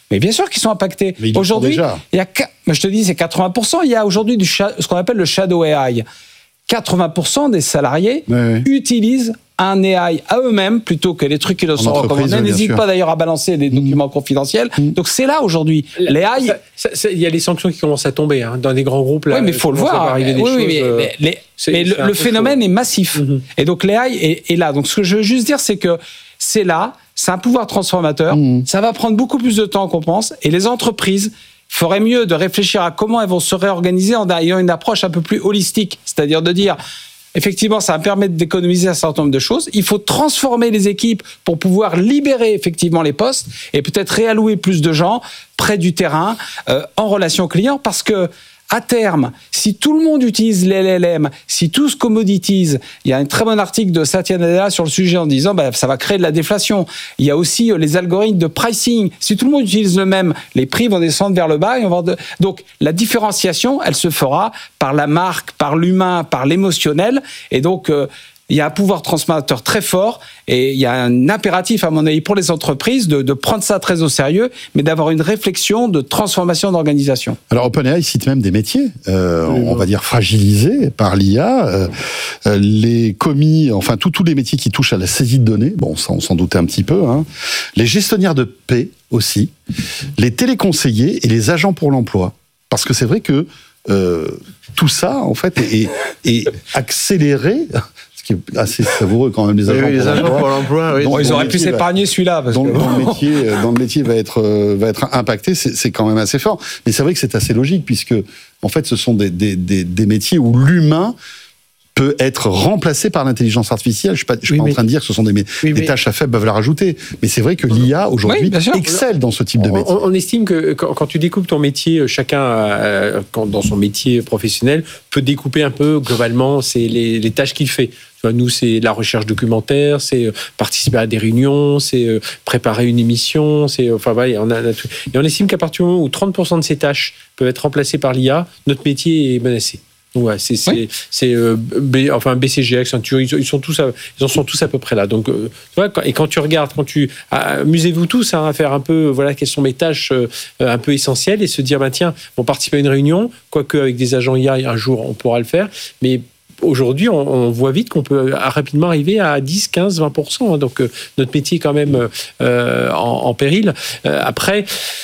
Mais bien sûr qu'ils sont impactés. Mais ils le aujourd'hui, font déjà. il y a, je te dis, c'est quatre-vingts pour cent. Il y a aujourd'hui du, ce qu'on appelle le shadow A I. quatre-vingts pour cent des salariés Ouais, ouais. utilisent un A I à eux-mêmes plutôt que les trucs qui leur sont entreprise, recommandés. bien N'hésite sûr. pas d'ailleurs à balancer des documents confidentiels. Mmh. Donc c'est là aujourd'hui. Les A I. Ça- ça- ça- Il y a les sanctions qui commencent à tomber hein, dans des grands groupes. Là, Oui, mais il faut le commence à voir. arriver des Oui, oui, choses, mais, euh, mais les- c'est- mais le, c'est un le peu phénomène chaud. est massif. Mhm. Et donc l'A I est, est là. Donc ce que je veux juste dire, c'est que c'est là, c'est un pouvoir transformateur. Mhm. Ça va prendre beaucoup plus de temps qu'on pense. Et les entreprises feraient mieux de réfléchir à comment elles vont se réorganiser en ayant une approche un peu plus holistique. C'est-à-dire de dire, effectivement, ça va permettre d'économiser un certain nombre de choses. Il faut transformer les équipes pour pouvoir libérer effectivement les postes et peut-être réallouer plus de gens près du terrain, euh, en relation client, parce que à terme, si tout le monde utilise les L L M, si tout se commoditise, il y a un très bon article de Satya Nadella sur le sujet en disant bah, ça va créer de la déflation. Il y a aussi euh, les algorithmes de pricing. Si tout le monde utilise le même, les prix vont descendre vers le bas. Et on va de... Donc la différenciation, elle se fera par la marque, par l'humain, par l'émotionnel. Et donc euh, il y a un pouvoir transformateur très fort et il y a un impératif, à mon avis, pour les entreprises de, de prendre ça très au sérieux, mais d'avoir une réflexion de transformation d'organisation. Alors OpenAI cite même des métiers, euh, on va dire fragilisés par l'I A, euh, euh, les commis, enfin tous tous les métiers qui touchent à la saisie de données, bon ça on s'en doutait un petit peu, hein, les gestionnaires de paie aussi, les téléconseillers et les agents pour l'emploi, parce que c'est vrai que euh, tout ça en fait est, est accéléré. Ce qui est assez savoureux quand même, les agents, Oui, les pour, agents l'emploi. pour l'emploi. Oui. Donc, Bon, ils dont auraient le pu métier va- s'épargner celui-là. Parce Dans, que... le- dans le métier, dans le métier va être euh, va être impacté, c'est, c'est quand même assez fort. Mais c'est vrai que c'est assez logique puisque en fait, ce sont des des des, des métiers où l'humain peut être remplacé par l'intelligence artificielle. Je suis pas, je suis Oui, pas mais- en train de dire que ce sont des, mé- Oui, des mais- tâches à faible peuvent la rajouter. Mais c'est vrai que l'I A aujourd'hui Oui, bien sûr. excelle dans ce type de métier. On, on estime que quand, quand tu découpes ton métier, chacun, euh, quand, dans son métier professionnel, peut découper un peu globalement c'est les, les tâches qu'il fait. Tu vois, nous, c'est la recherche documentaire, c'est euh, participer à des réunions, c'est euh, préparer une émission, c'est euh, enfin voilà, on a, on a tout. Et on estime qu'à partir du moment où trente pour cent de ces tâches peuvent être remplacées par l'I A, notre métier est menacé. Donc, ouais, c'est c'est, Oui. c'est euh, B, enfin B C G, Accenture, ils, ils sont tous, à, ils en sont tous à peu près là. Donc, euh, tu vois, quand, et quand tu regardes, quand tu ah, amusez-vous tous hein, à faire un peu, voilà, quelles sont mes tâches euh, un peu essentielles et se dire, bah tiens, on participe à une réunion, quoique avec des agents I A, un jour on pourra le faire, mais aujourd'hui, on, on voit vite qu'on peut rapidement arriver à dix, quinze, vingt pour cent. Hein, donc, euh, notre métier est quand même euh, en, en péril. Euh, après,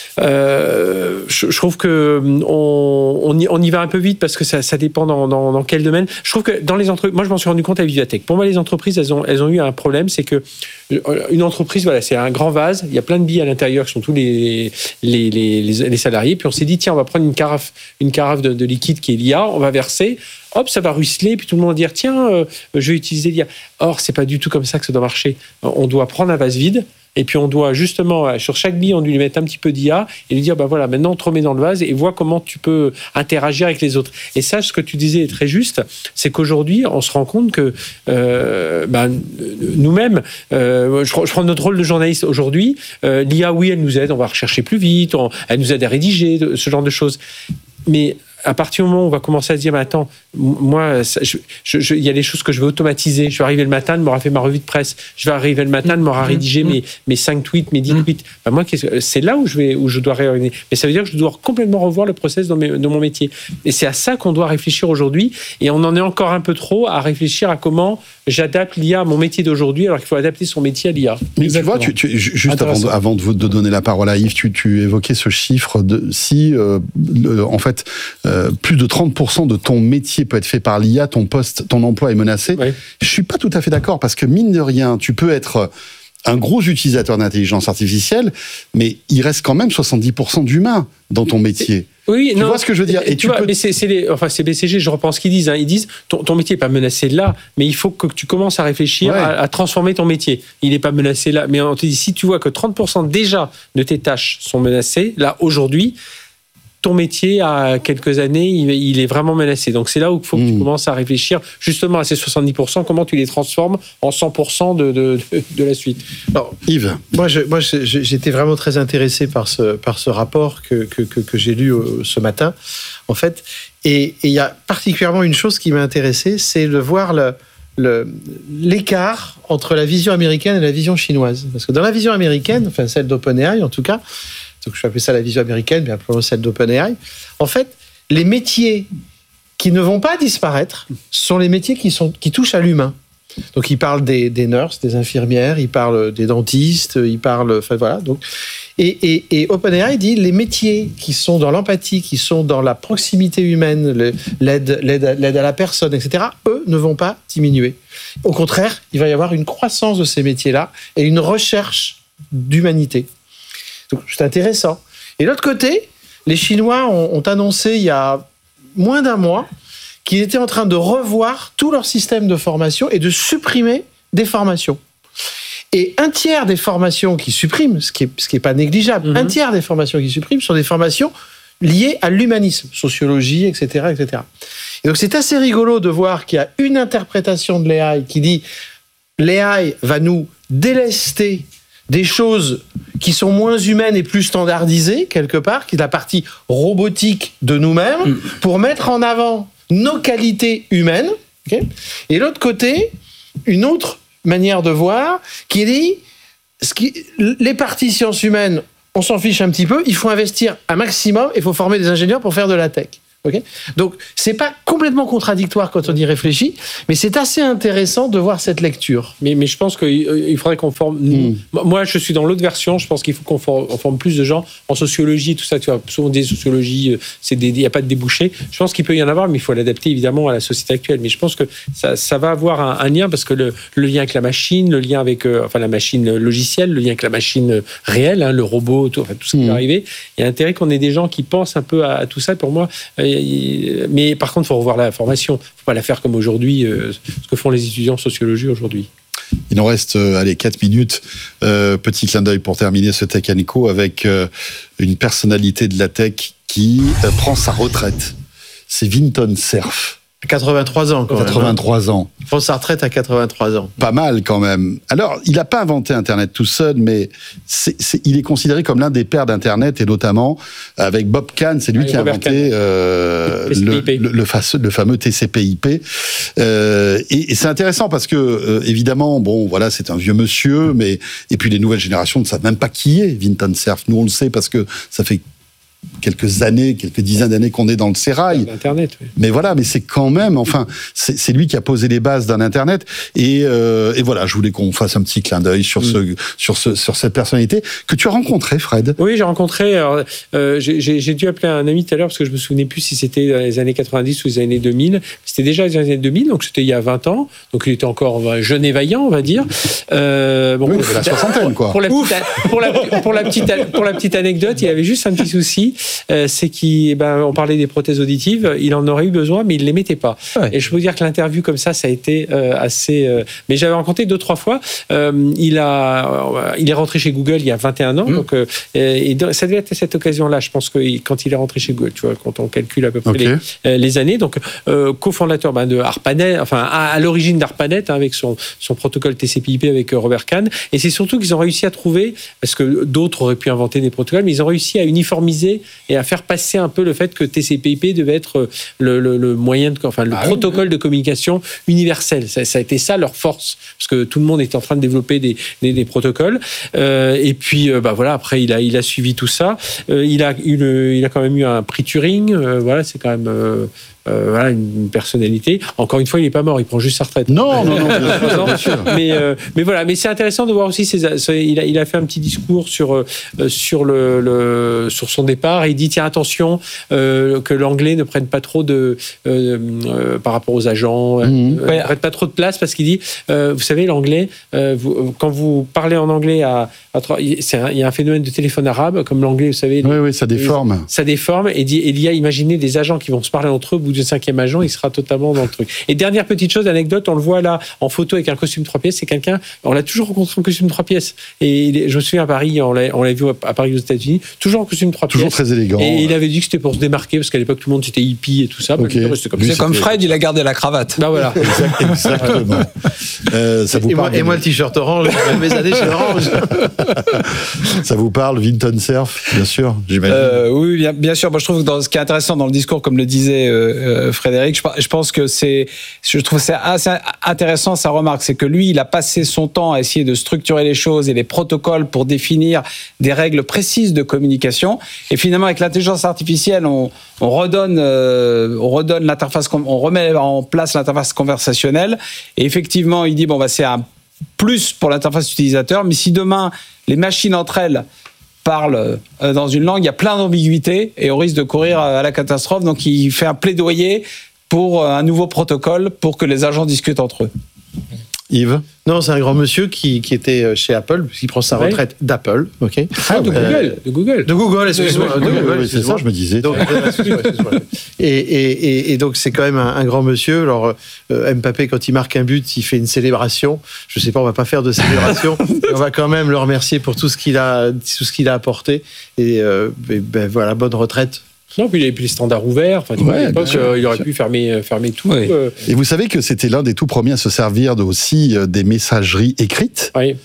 euh, je, je trouve que on, on, y, on y va un peu vite parce que ça, ça dépend dans, dans, dans quel domaine. Je trouve que dans les entreprises, moi, je m'en suis rendu compte à Vivatech. Pour moi, les entreprises, elles ont, elles ont eu un problème, c'est que une entreprise, voilà, c'est un grand vase. Il y a plein de billes à l'intérieur qui sont tous les les, les, les, les salariés. Puis on s'est dit, tiens, on va prendre une carafe, une carafe de, de liquide qui est l'I A, on va verser. Hop, ça va ruisseler, puis tout le monde va dire tiens, euh, je vais utiliser l'I A. Or, c'est pas du tout comme ça que ça doit marcher. On doit prendre un vase vide, et puis on doit justement, sur chaque bille, on doit lui mettre un petit peu d'I A, et lui dire bah voilà, maintenant on te remet dans le vase, et vois comment tu peux interagir avec les autres. Et ça, ce que tu disais est très juste, c'est qu'aujourd'hui, on se rend compte que euh, bah, nous-mêmes, euh, je, je prends notre rôle de journaliste aujourd'hui, euh, l'I A, oui, elle nous aide, on va rechercher plus vite, on, elle nous aide à rédiger, ce genre de choses. Mais à partir du moment où on va commencer à se dire, mais attends, moi, ça, je, je, je, il y a des choses que je vais automatiser. Je vais arriver le matin, elle m'aura fait ma revue de presse. Je vais arriver le matin, elle m'aura rédigé mmh. mes, mes cinq tweets, mes dix mmh. tweets. Ben moi, c'est là où je, vais, où je dois réorganiser. Mais ça veut dire que je dois complètement revoir le process dans, mes, dans mon métier. Et c'est à ça qu'on doit réfléchir aujourd'hui. Et on en est encore un peu trop à réfléchir à comment j'adapte l'I A à mon métier d'aujourd'hui, alors qu'il faut adapter son métier à l'I A. Mais tu vois, tu, tu, juste avant de, avant de, vous, de donner la parole à Yves, tu, tu évoquais ce chiffre de si, euh, le, en fait, euh, plus de trente pour cent de ton métier peut être fait par l'I A, ton poste, ton emploi est menacé. Oui. Je suis pas tout à fait d'accord parce que mine de rien, tu peux être un gros utilisateur d'intelligence artificielle, mais il reste quand même soixante-dix pour cent d'humains dans ton métier. Oui, tu non, vois ce que je veux dire. Et, et tu, tu vois, peux... mais c'est, c'est les, enfin c'est B C G, je reprends ce qu'ils disent. Hein. Ils disent ton, ton métier n'est pas menacé là, mais il faut que tu commences à réfléchir ouais. à, à transformer ton métier. Il n'est pas menacé là, mais on te dit si tu vois que trente pour cent déjà de tes tâches sont menacées là aujourd'hui. Ton métier, à quelques années, il est vraiment menacé. Donc, c'est là où il faut que mmh. tu commences à réfléchir justement à ces soixante-dix pour cent, comment tu les transformes en cent pour cent de, de, de, de la suite. Alors, Yves, moi, je, moi je, j'étais vraiment très intéressé par ce, par ce rapport que, que, que, que j'ai lu ce matin, en fait. Et il y a particulièrement une chose qui m'a intéressé, c'est de voir le, le, l'écart entre la vision américaine et la vision chinoise. Parce que dans la vision américaine, enfin celle d'OpenAI en tout cas, donc je vais appeler ça la vision américaine, mais appelons celle d'OpenAI. En fait, les métiers qui ne vont pas disparaître sont les métiers qui, sont, qui touchent à l'humain. Donc, il parle des, des nurses, des infirmières, il parle des dentistes, il parle... Enfin, voilà. Donc, et, et, et OpenAI dit les métiers qui sont dans l'empathie, qui sont dans la proximité humaine, le, l'aide, l'aide, l'aide à la personne, et cetera, eux ne vont pas diminuer. Au contraire, il va y avoir une croissance de ces métiers-là et une recherche d'humanité. Donc, c'est intéressant. Et de l'autre côté, les Chinois ont, ont annoncé il y a moins d'un mois qu'ils étaient en train de revoir tout leur système de formation et de supprimer des formations. Et un tiers des formations qui suppriment, ce qui est, ce qui est pas négligeable, mmh. un tiers des formations qui suppriment sont des formations liées à l'humanisme, sociologie, et cetera, et cetera. Et donc c'est assez rigolo de voir qu'il y a une interprétation de l'A I qui dit l'A I va nous délester des choses qui sont moins humaines et plus standardisées, quelque part, qui est la partie robotique de nous-mêmes, mmh. pour mettre en avant nos qualités humaines. Okay, et l'autre côté, une autre manière de voir qui dit ce qui, les parties sciences humaines, on s'en fiche un petit peu, il faut investir un maximum et il faut former des ingénieurs pour faire de la tech. Okay, donc, c'est pas complètement contradictoire quand on y réfléchit, mais c'est assez intéressant de voir cette lecture. Mais, mais je pense qu'il faudrait qu'on forme... Mmh. Moi, je suis dans l'autre version, je pense qu'il faut qu'on forme, on forme plus de gens en sociologie et tout ça. Tu vois, souvent des sociologies, il n'y a pas de débouché. Je pense qu'il peut y en avoir, mais il faut l'adapter évidemment à la société actuelle. Mais je pense que ça, ça va avoir un, un lien, parce que le, le lien avec la machine, le lien avec euh, enfin, la machine logicielle, le lien avec la machine réelle, hein, le robot, tout, enfin, tout ce qui mmh. va arriver, il y a intérêt qu'on ait des gens qui pensent un peu à, à tout ça. Pour moi... Euh, mais par contre, il faut revoir la formation. Il ne faut pas la faire comme aujourd'hui, euh, ce que font les étudiants en sociologie aujourd'hui. Il nous reste, euh, allez, quatre minutes. Euh, petit clin d'œil pour terminer ce Tech and Co avec euh, une personnalité de la tech qui euh, prend sa retraite. C'est Vinton Cerf. quatre-vingt-trois ans, quand quatre-vingt-trois même. ans. Il prend sa retraite à quatre-vingt-trois ans. Pas mal, quand même. Alors, il n'a pas inventé Internet tout seul, mais c'est, c'est, il est considéré comme l'un des pères d'Internet, et notamment avec Bob Kahn, c'est lui ah, qui a inventé euh, le, le, le, fa- le fameux T C P I P. Euh, et, et c'est intéressant parce que, euh, évidemment, bon, voilà, c'est un vieux monsieur, mais et puis les nouvelles générations ne savent même pas qui est Vinton Cerf. Nous, on le sait parce que ça fait quelques années, quelques dizaines d'années qu'on est dans le sérail. Internet, oui. Mais voilà, mais c'est quand même, enfin, c'est, c'est lui qui a posé les bases d'un Internet. Et, euh, et voilà, je voulais qu'on fasse un petit clin d'œil sur mm. ce, sur ce, sur cette personnalité que tu as rencontrée, Fred. Oui, j'ai rencontré. Alors, euh, j'ai, j'ai dû appeler un ami tout à l'heure parce que je me souvenais plus si c'était dans les années quatre-vingt-dix ou les années deux mille. C'était déjà les années deux mille, donc c'était il y a vingt ans. Donc il était encore jeune et vaillant, on va dire. Euh, bon, oui, il avait la soixantaine, quoi. Pour la petite, pour la, pour la petite, pour la petite anecdote, il avait juste un petit souci. Euh, c'est qu'on ben, parlait des prothèses auditives, il en aurait eu besoin, mais il ne les mettait pas. Ouais. Et je peux vous dire que l'interview comme ça, ça a été euh, assez... Euh, mais j'avais rencontré deux, trois fois. Euh, il, a, euh, il est rentré chez Google il y a vingt et un ans, mmh. donc, euh, et ça devait être à cette occasion-là, je pense que quand il est rentré chez Google, tu vois, quand on calcule à peu près okay. les, euh, les années. Donc, euh, cofondateur ben, de ARPANET, enfin, à, à l'origine d'ARPANET, hein, avec son, son protocole T C P I P avec Robert Kahn. Et c'est surtout qu'ils ont réussi à trouver, parce que d'autres auraient pu inventer des protocoles, mais ils ont réussi à uniformiser et à faire passer un peu le fait que T C P I P devait être le, le, le moyen, de, enfin le ah protocole oui. de communication universel. Ça, ça a été ça leur force, parce que tout le monde était en train de développer des, des, des protocoles. Euh, et puis, euh, bah voilà, après il a, il a suivi tout ça. Euh, il a eu le, il a quand même eu un prix Turing. Euh, voilà, c'est quand même. Euh, Euh, voilà, une personnalité. Encore une fois, il n'est pas mort, il prend juste sa retraite. Non, non, non, bien sûr, bien sûr. Mais, euh, mais voilà, mais c'est intéressant de voir aussi ses, il a, il a fait un petit discours sur euh, sur le, le sur son départ. Et il dit tiens attention euh, que l'anglais ne prenne pas trop de euh, euh, par rapport aux agents, mmh. euh, ne prenne pas trop de place parce qu'il dit euh, vous savez l'anglais euh, vous, quand vous parlez en anglais à, à c'est un, il y a un phénomène de téléphone arabe comme l'anglais, vous savez. Oui, oui, ça déforme. Ça déforme et dit il y a imaginez des agents qui vont se parler entre eux. Du cinquième agent, il sera totalement dans le truc. Et dernière petite chose, anecdote, on le voit là en photo avec un costume trois pièces. C'est quelqu'un, on l'a toujours rencontré en costume trois pièces. Et il est, je me souviens à Paris, on l'a, on l'a vu à Paris aux États-Unis, toujours en costume trois toujours pièces. Toujours très élégant. Et ouais. il avait dit que c'était pour se démarquer parce qu'à l'époque tout le monde était hippie et tout ça. Okay. Bah, c'est comme, c'est comme Fred, il a gardé la cravate. Bah voilà. Exactement. euh, ça vous et, parle moi, et moi le t-shirt orange, mes années chez Orange. Ça vous parle, Vinton Cerf, bien sûr, j'imagine. Euh, oui, bien, bien sûr. Moi, je trouve que dans, ce qui est intéressant dans le discours, comme le disait euh, euh, Frédéric. Je, je pense que c'est, je trouve c'est assez intéressant sa remarque, c'est que lui, il a passé son temps à essayer de structurer les choses et les protocoles pour définir des règles précises de communication. Et finalement, avec l'intelligence artificielle, on, on redonne, euh, on redonne l'interface, on remet en place l'interface conversationnelle. Et effectivement, il dit bon bah c'est un plus pour l'interface utilisateur, mais si demain les machines entre elles parlent dans une langue, il y a plein d'ambiguïtés et on risque de courir à la catastrophe. Donc il fait un plaidoyer pour un nouveau protocole pour que les agents discutent entre eux. Yves ? Non, c'est un grand monsieur qui, qui était chez Apple, puisqu'il prend sa retraite ouais. d'Apple. Okay. Ah, de Google, euh, de Google. De Google, excuse-moi. Oui, de oui, Google, oui, c'est ça, je me disais. Donc, excuse-moi, excuse-moi. Et, et, et, et donc, c'est quand même un, un grand monsieur. Alors, euh, Mbappé, quand il marque un but, il fait une célébration. Je sais pas, on va pas faire de célébration. On va quand même le remercier pour tout ce qu'il a, tout ce qu'il a apporté. Et, euh, et ben, voilà, bonne retraite. Non, puis il avait plus les standards ouverts. Enfin, ouais, à l'époque, euh, il aurait pu fermer, fermer tout. Oui. Euh. Et vous savez que c'était l'un des tout premiers à se servir de, aussi euh, des messageries écrites. Oui.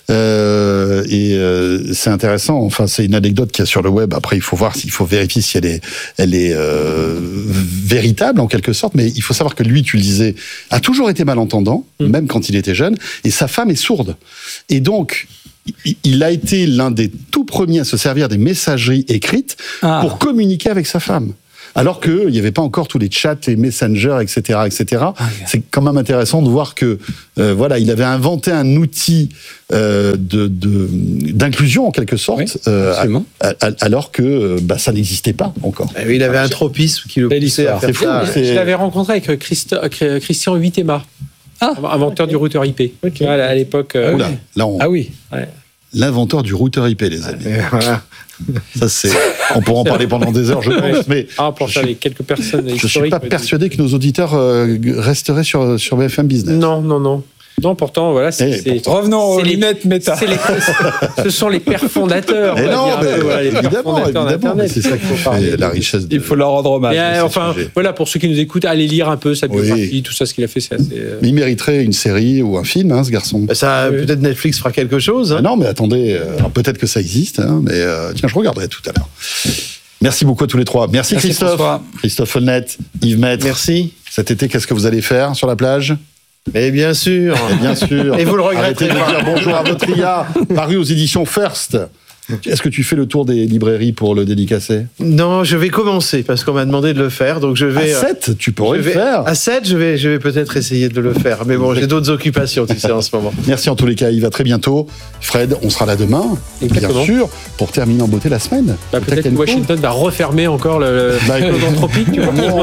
Euh, et euh, c'est intéressant. Enfin, c'est une anecdote qu'il y a sur le web. Après, il faut voir s'il faut vérifier si elle est, elle est euh, véritable en quelque sorte. Mais il faut savoir que lui, tu le disais, a toujours été malentendant, mmh. même quand il était jeune. Et sa femme est sourde. Et donc, il a été l'un des tout premiers à se servir des messageries écrites ah. pour communiquer avec sa femme. Alors qu'il n'y avait pas encore tous les chats, les messengers, et cetera, et cetera. Ah, yeah. C'est quand même intéressant de voir que, euh, voilà, il avait inventé un outil euh, de, de, d'inclusion en quelque sorte, oui, euh, à, à, alors que bah, ça n'existait pas encore. Et oui, il avait un tropisme qui le poussait à faire c'est fou, ça. C'est... Je l'avais rencontré avec Christo, Christian Huitema. Ah, inventeur okay. du routeur I P. Okay. Voilà, à l'époque. Euh... Oula, là on... Ah oui. Ouais. L'inventeur du routeur I P, les amis. Et voilà. Ça, c'est... On pourra en parler pendant des heures, je pense. Mais ah, pour ça, les quelques personnes je ne suis pas persuadé que nos auditeurs euh, resteraient sur, sur B F M Business. Non, non, non. Non, pourtant, voilà, c'est... Et c'est pourtant, revenons aux lunettes méta. C'est les, ce sont les pères fondateurs. Mais non, mais, voilà, les évidemment, évidemment, évidemment c'est ça qu'il faut faire, la richesse de... Il faut leur rendre hommage. Et, enfin, sujet. Voilà, pour ceux qui nous écoutent, allez lire un peu sa biographie, oui. tout ça, ce qu'il a fait, c'est assez... Mais il mériterait une série ou un film, hein, ce garçon. Ça, oui. Peut-être Netflix fera quelque chose. Hein. Ah non, mais attendez, alors peut-être que ça existe, hein, mais euh, tiens, je regarderai tout à l'heure. Merci beaucoup à tous les trois. Merci, Merci Christophe. Christophe Folnet, Yves Maître. Merci. Cet été, qu'est-ce que vous allez faire sur la plage ? Mais bien sûr, et bien sûr. Et vous le regrettez pas. Arrêtez de dire bonjour à votre I A, paru aux éditions First. Est-ce que tu fais le tour des librairies pour le dédicacer ? Non, je vais commencer parce qu'on m'a demandé de le faire, donc je vais. À sept, tu pourrais vais, le faire. À sept, je vais, je vais peut-être essayer de le faire, mais bon, j'ai d'autres occupations, tu sais, en ce moment. Merci en tous les cas, Yves, à très bientôt. Fred, on sera là demain, Exactement. Bien sûr, pour terminer en beauté la semaine. Bah, peut-être que Washington va refermer encore le bah, anthropique. Tu vois, on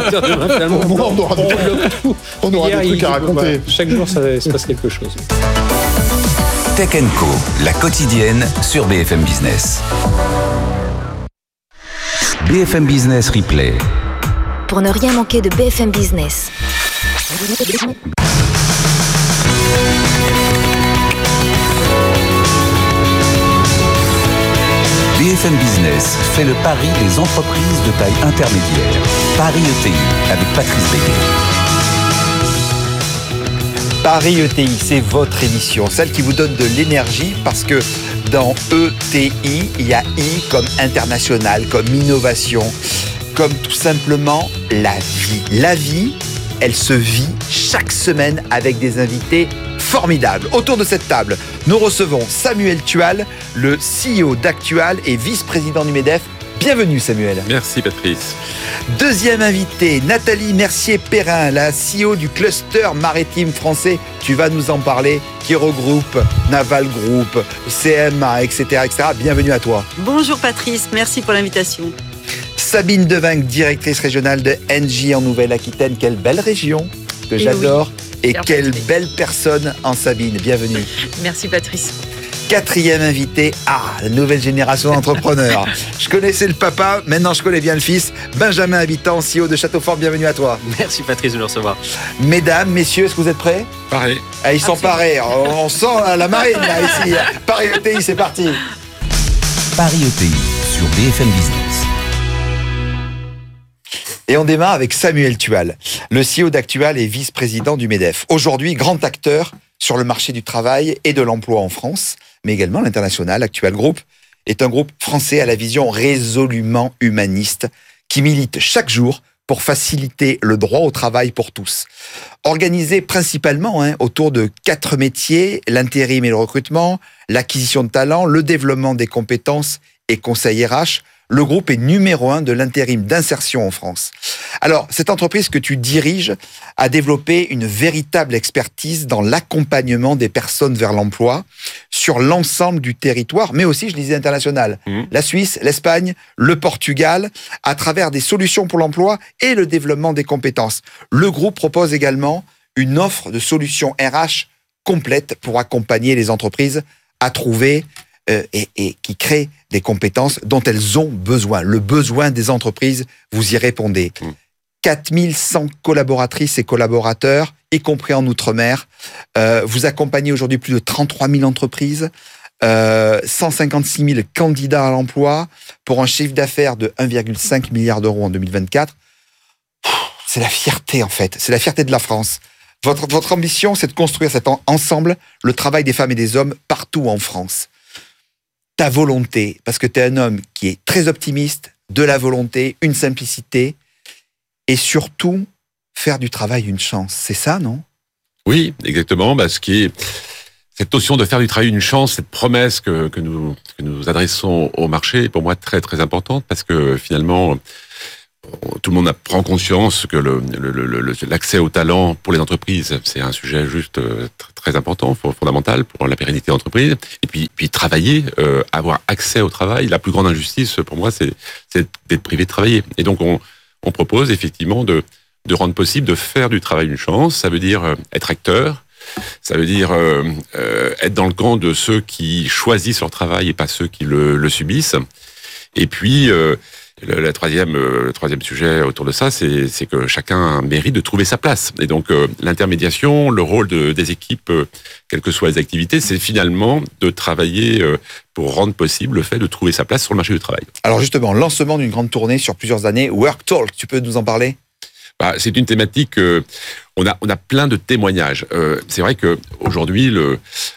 aura des trucs, on aura des trucs à raconter. Bah, chaque jour, ça se passe quelque chose. Tech and Co, la quotidienne sur B F M Business. B F M Business Replay. Pour ne rien manquer de B F M Business. B F M Business fait le pari des entreprises de taille intermédiaire. Paris E T I avec Patrice Béguet. Paris E T I, c'est votre émission, celle qui vous donne de l'énergie parce que dans E T I, il y a I comme international, comme innovation, comme tout simplement la vie. La vie, elle se vit chaque semaine avec des invités formidables. Autour de cette table, nous recevons Samuel Tual, le C E O d'Actual et vice-président du MEDEF. Bienvenue Samuel. Merci Patrice. Deuxième invité, Nathalie Mercier-Perrin, la C E O du cluster maritime français. Tu vas nous en parler, qui regroupe Naval Group, C M A, et cetera, et cetera. Bienvenue à toi. Bonjour Patrice, merci pour l'invitation. Sabine Devinck, directrice régionale de Engie en Nouvelle-Aquitaine. Quelle belle région que j'adore. Oui, et quelle Patrice. Belle personne en Sabine. Bienvenue. Merci Patrice. Quatrième invité, ah, la nouvelle génération d'entrepreneurs. Je connaissais le papa, maintenant je connais bien le fils. Benjamin Habitant, C E O de Châteaufort, bienvenue à toi. Merci Patrice de nous recevoir. Mesdames, messieurs, est-ce que vous êtes prêts ? Pareil. Ah, ils sont parés, on sent la marine là, ici. Paris E T I, c'est parti. Paris E T I sur B F M Business. Et on démarre avec Samuel Tual, le C E O d'Actual et vice-président du MEDEF. Aujourd'hui, grand acteur sur le marché du travail et de l'emploi en France, mais également à l'international. Actual Group est un groupe français à la vision résolument humaniste qui milite chaque jour pour faciliter le droit au travail pour tous. Organisé principalement hein, autour de quatre métiers, l'intérim et le recrutement, l'acquisition de talents, le développement des compétences et conseil R H, le groupe est numéro un de l'intérim d'insertion en France. Alors, cette entreprise que tu diriges a développé une véritable expertise dans l'accompagnement des personnes vers l'emploi sur l'ensemble du territoire, mais aussi, je disais, international. Mmh. La Suisse, l'Espagne, le Portugal, à travers des solutions pour l'emploi et le développement des compétences. Le groupe propose également une offre de solutions R H complète pour accompagner les entreprises à trouver euh, et, et qui créent des compétences dont elles ont besoin. Le besoin des entreprises, vous y répondez. Mmh. quatre mille cent collaboratrices et collaborateurs, y compris en Outre-mer. Euh, vous accompagnez aujourd'hui plus de trente-trois mille entreprises, euh, cent cinquante-six mille candidats à l'emploi pour un chiffre d'affaires de un virgule cinq milliard d'euros en deux mille vingt-quatre. C'est la fierté, en fait. C'est la fierté de la France. Votre, votre ambition, c'est de construire cet en, ensemble le travail des femmes et des hommes partout en France. Ta volonté, parce que tu es un homme qui est très optimiste, de la volonté, une simplicité, et surtout faire du travail une chance. C'est ça, non ? Oui, exactement. Bah, ce qui est cette notion de faire du travail une chance, cette promesse que, que nous que nous adressons au marché est pour moi très très importante parce que finalement tout le monde prend conscience que le, le, le, l'accès au talent pour les entreprises, c'est un sujet juste très important, fondamental pour la pérennité de l'entreprise. Et puis, puis travailler, euh, avoir accès au travail. La plus grande injustice pour moi, c'est, c'est d'être privé de travailler. Et donc, on, on propose effectivement de, de rendre possible de faire du travail une chance. Ça veut dire être acteur. Ça veut dire euh, euh, être dans le camp de ceux qui choisissent leur travail et pas ceux qui le, le subissent. Et puis, euh, le, la troisième, euh, le troisième sujet autour de ça, c'est, c'est que chacun mérite de trouver sa place. Et donc, euh, l'intermédiation, le rôle de, des équipes, euh, quelles que soient les activités, c'est finalement de travailler euh, pour rendre possible le fait de trouver sa place sur le marché du travail. Alors justement, lancement d'une grande tournée sur plusieurs années, Work Talk, tu peux nous en parler ? Bah, c'est une thématique. Euh, on a on a plein de témoignages. Euh, c'est vrai que aujourd'hui le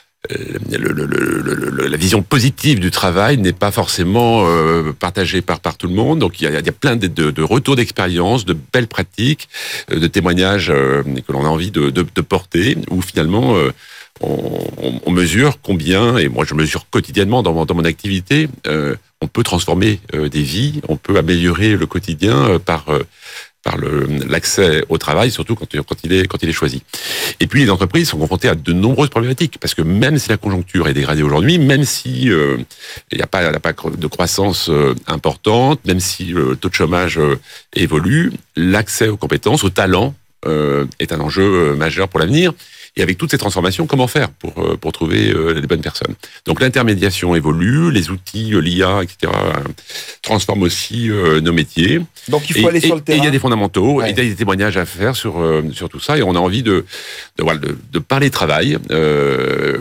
Le, le, le, le, la vision positive du travail n'est pas forcément euh, partagée par, par tout le monde. Donc il y a, il y a plein de, de, de retours d'expérience, de belles pratiques, de témoignages euh, que l'on a envie de, de, de porter, où finalement euh, on, on, on mesure combien, et moi je mesure quotidiennement dans mon, dans mon activité, euh, on peut transformer euh, des vies, on peut améliorer le quotidien euh, par... Euh, par le, l'accès au travail, surtout quand, quand, il est, quand il est choisi. Et puis les entreprises sont confrontées à de nombreuses problématiques, parce que même si la conjoncture est dégradée aujourd'hui, même si euh, il n'y a pas, il n'y a pas de croissance euh, importante, même si le taux de chômage euh, évolue, l'accès aux compétences, aux talents, euh, est un enjeu euh, majeur pour l'avenir. Et avec toutes ces transformations, comment faire pour euh, pour trouver euh, les bonnes personnes ? Donc l'intermédiation évolue, les outils, euh, l'I A, et cetera, euh, transforment aussi euh, nos métiers. Donc il faut et, aller et, sur le terrain. Et il y a des fondamentaux, ouais. et il y a des témoignages à faire sur euh, sur tout ça, et on a envie de de, voilà, de, de parler travail, euh,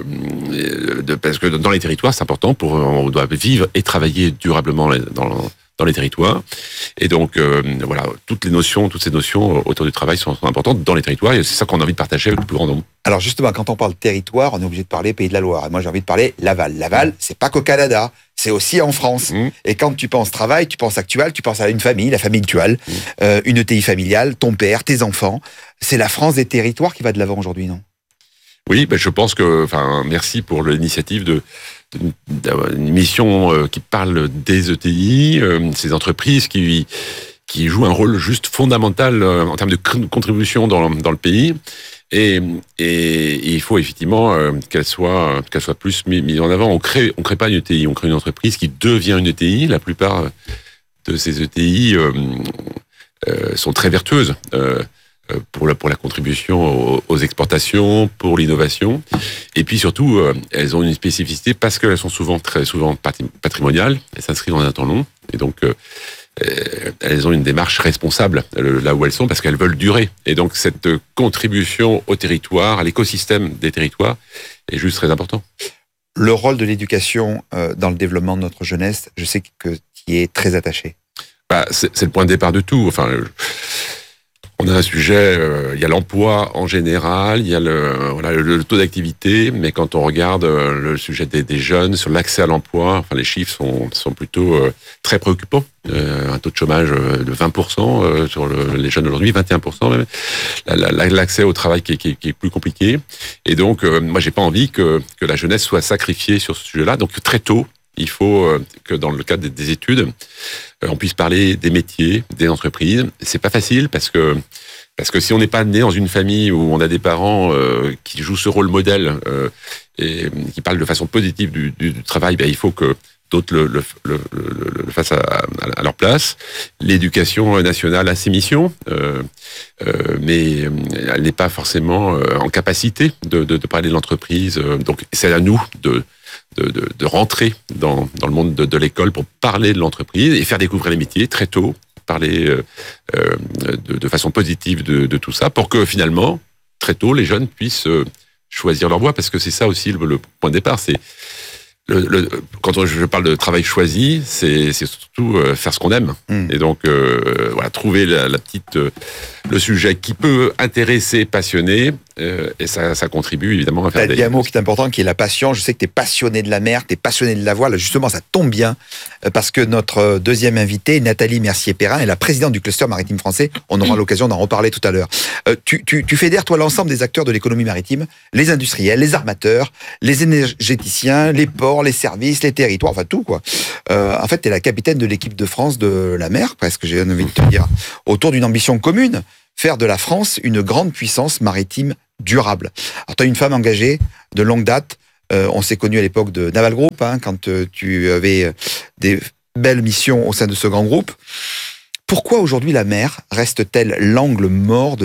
de, parce que dans les territoires, c'est important. Pour on doit vivre et travailler durablement dans dans les territoires. Et donc, euh, voilà, toutes les notions, toutes ces notions autour du travail sont, sont importantes dans les territoires, et c'est ça qu'on a envie de partager avec le plus grand nombre. Alors justement, quand on parle territoire, on est obligé de parler Pays de la Loire. Et moi, j'ai envie de parler Laval. Laval, c'est pas qu'au Canada, c'est aussi en France. Mmh. Et quand tu penses travail, tu penses actuel, tu penses à une famille, la famille actuelle, mmh. euh, une E T I familiale, ton père, tes enfants. C'est la France des territoires qui va de l'avant aujourd'hui, non ? Oui, ben je pense que, enfin, merci pour l'initiative de une émission qui parle des E T I, ces entreprises qui qui jouent un rôle juste fondamental en termes de contribution dans dans le pays, et et, et il faut effectivement qu'elle soit qu'elle soit plus mise en avant. On crée on crée pas une E T I, on crée une entreprise qui devient une E T I. La plupart de ces E T I euh, euh, sont très vertueuses. Euh, pour la, pour la contribution aux, aux exportations, pour l'innovation. Et puis surtout, euh, elles ont une spécificité parce qu'elles sont souvent, très souvent patrimoniales, elles s'inscrivent dans un temps long, et donc euh, elles ont une démarche responsable là où elles sont, parce qu'elles veulent durer. Et donc cette contribution au territoire, à l'écosystème des territoires, est juste très important. Le rôle de l'éducation euh, dans le développement de notre jeunesse, je sais que tu y es très attaché. Bah, c'est, c'est le point de départ de tout. Enfin... On a un sujet, euh, il y a l'emploi en général, il y a le, voilà, le, le taux d'activité, mais quand on regarde euh, le sujet des, des jeunes sur l'accès à l'emploi, enfin les chiffres sont, sont plutôt euh, très préoccupants. Euh, un taux de chômage de vingt pour cent euh, sur le, les jeunes aujourd'hui, vingt et un pour cent même. La, la, l'accès au travail qui est, qui est, qui est plus compliqué. Et donc, euh, moi, j'ai pas envie que, que la jeunesse soit sacrifiée sur ce sujet-là. Donc, très tôt, il faut euh, que dans le cadre des, des études, euh, on puisse parler des métiers, des entreprises. C'est pas facile parce que parce que si on n'est pas né dans une famille où on a des parents euh, qui jouent ce rôle modèle euh, et qui parlent de façon positive du, du, du travail, ben, il faut que d'autres le, le, le, le, le fassent à, à leur place. L'éducation nationale a ses missions, euh, euh, mais elle n'est pas forcément en capacité de, de, de parler de l'entreprise. Donc c'est à nous de De, de, de rentrer dans, dans le monde de, de l'école pour parler de l'entreprise et faire découvrir les métiers très tôt, parler euh, euh, de, de façon positive de, de tout ça, pour que finalement, très tôt, les jeunes puissent euh, choisir leur voie, parce que c'est ça aussi le, le point de départ. C'est le, le, quand je parle de travail choisi, c'est, c'est surtout euh, faire ce qu'on aime. Mmh. Et donc, euh, voilà, trouver la, la petite, euh, le sujet qui peut intéresser, passionner, euh, et ça, ça contribue évidemment à faire des... Il y a un mot qui est important, qui est la passion. Je sais que tu es passionné de la mer, tu es passionné de la voile. Justement, ça tombe bien, parce que notre deuxième invitée, Nathalie Mercier-Perrin, est la présidente du cluster maritime français. On aura l'occasion d'en reparler tout à l'heure. Euh, tu, tu, tu fédères, toi, l'ensemble des acteurs de l'économie maritime, les industriels, les armateurs, les énergéticiens, les ports, les services, les territoires, enfin tout, quoi. Euh, en fait, tu es la capitaine de l'équipe de France de la mer, presque, j'ai envie de te dire, autour d'une ambition commune, faire de la France une grande puissance maritime durable. Alors, tu as une femme engagée de longue date. Euh, on s'est connus à l'époque de Naval Group, hein, quand euh, tu avais des belles missions au sein de ce grand groupe. Pourquoi aujourd'hui la mer reste-t-elle l'angle mort de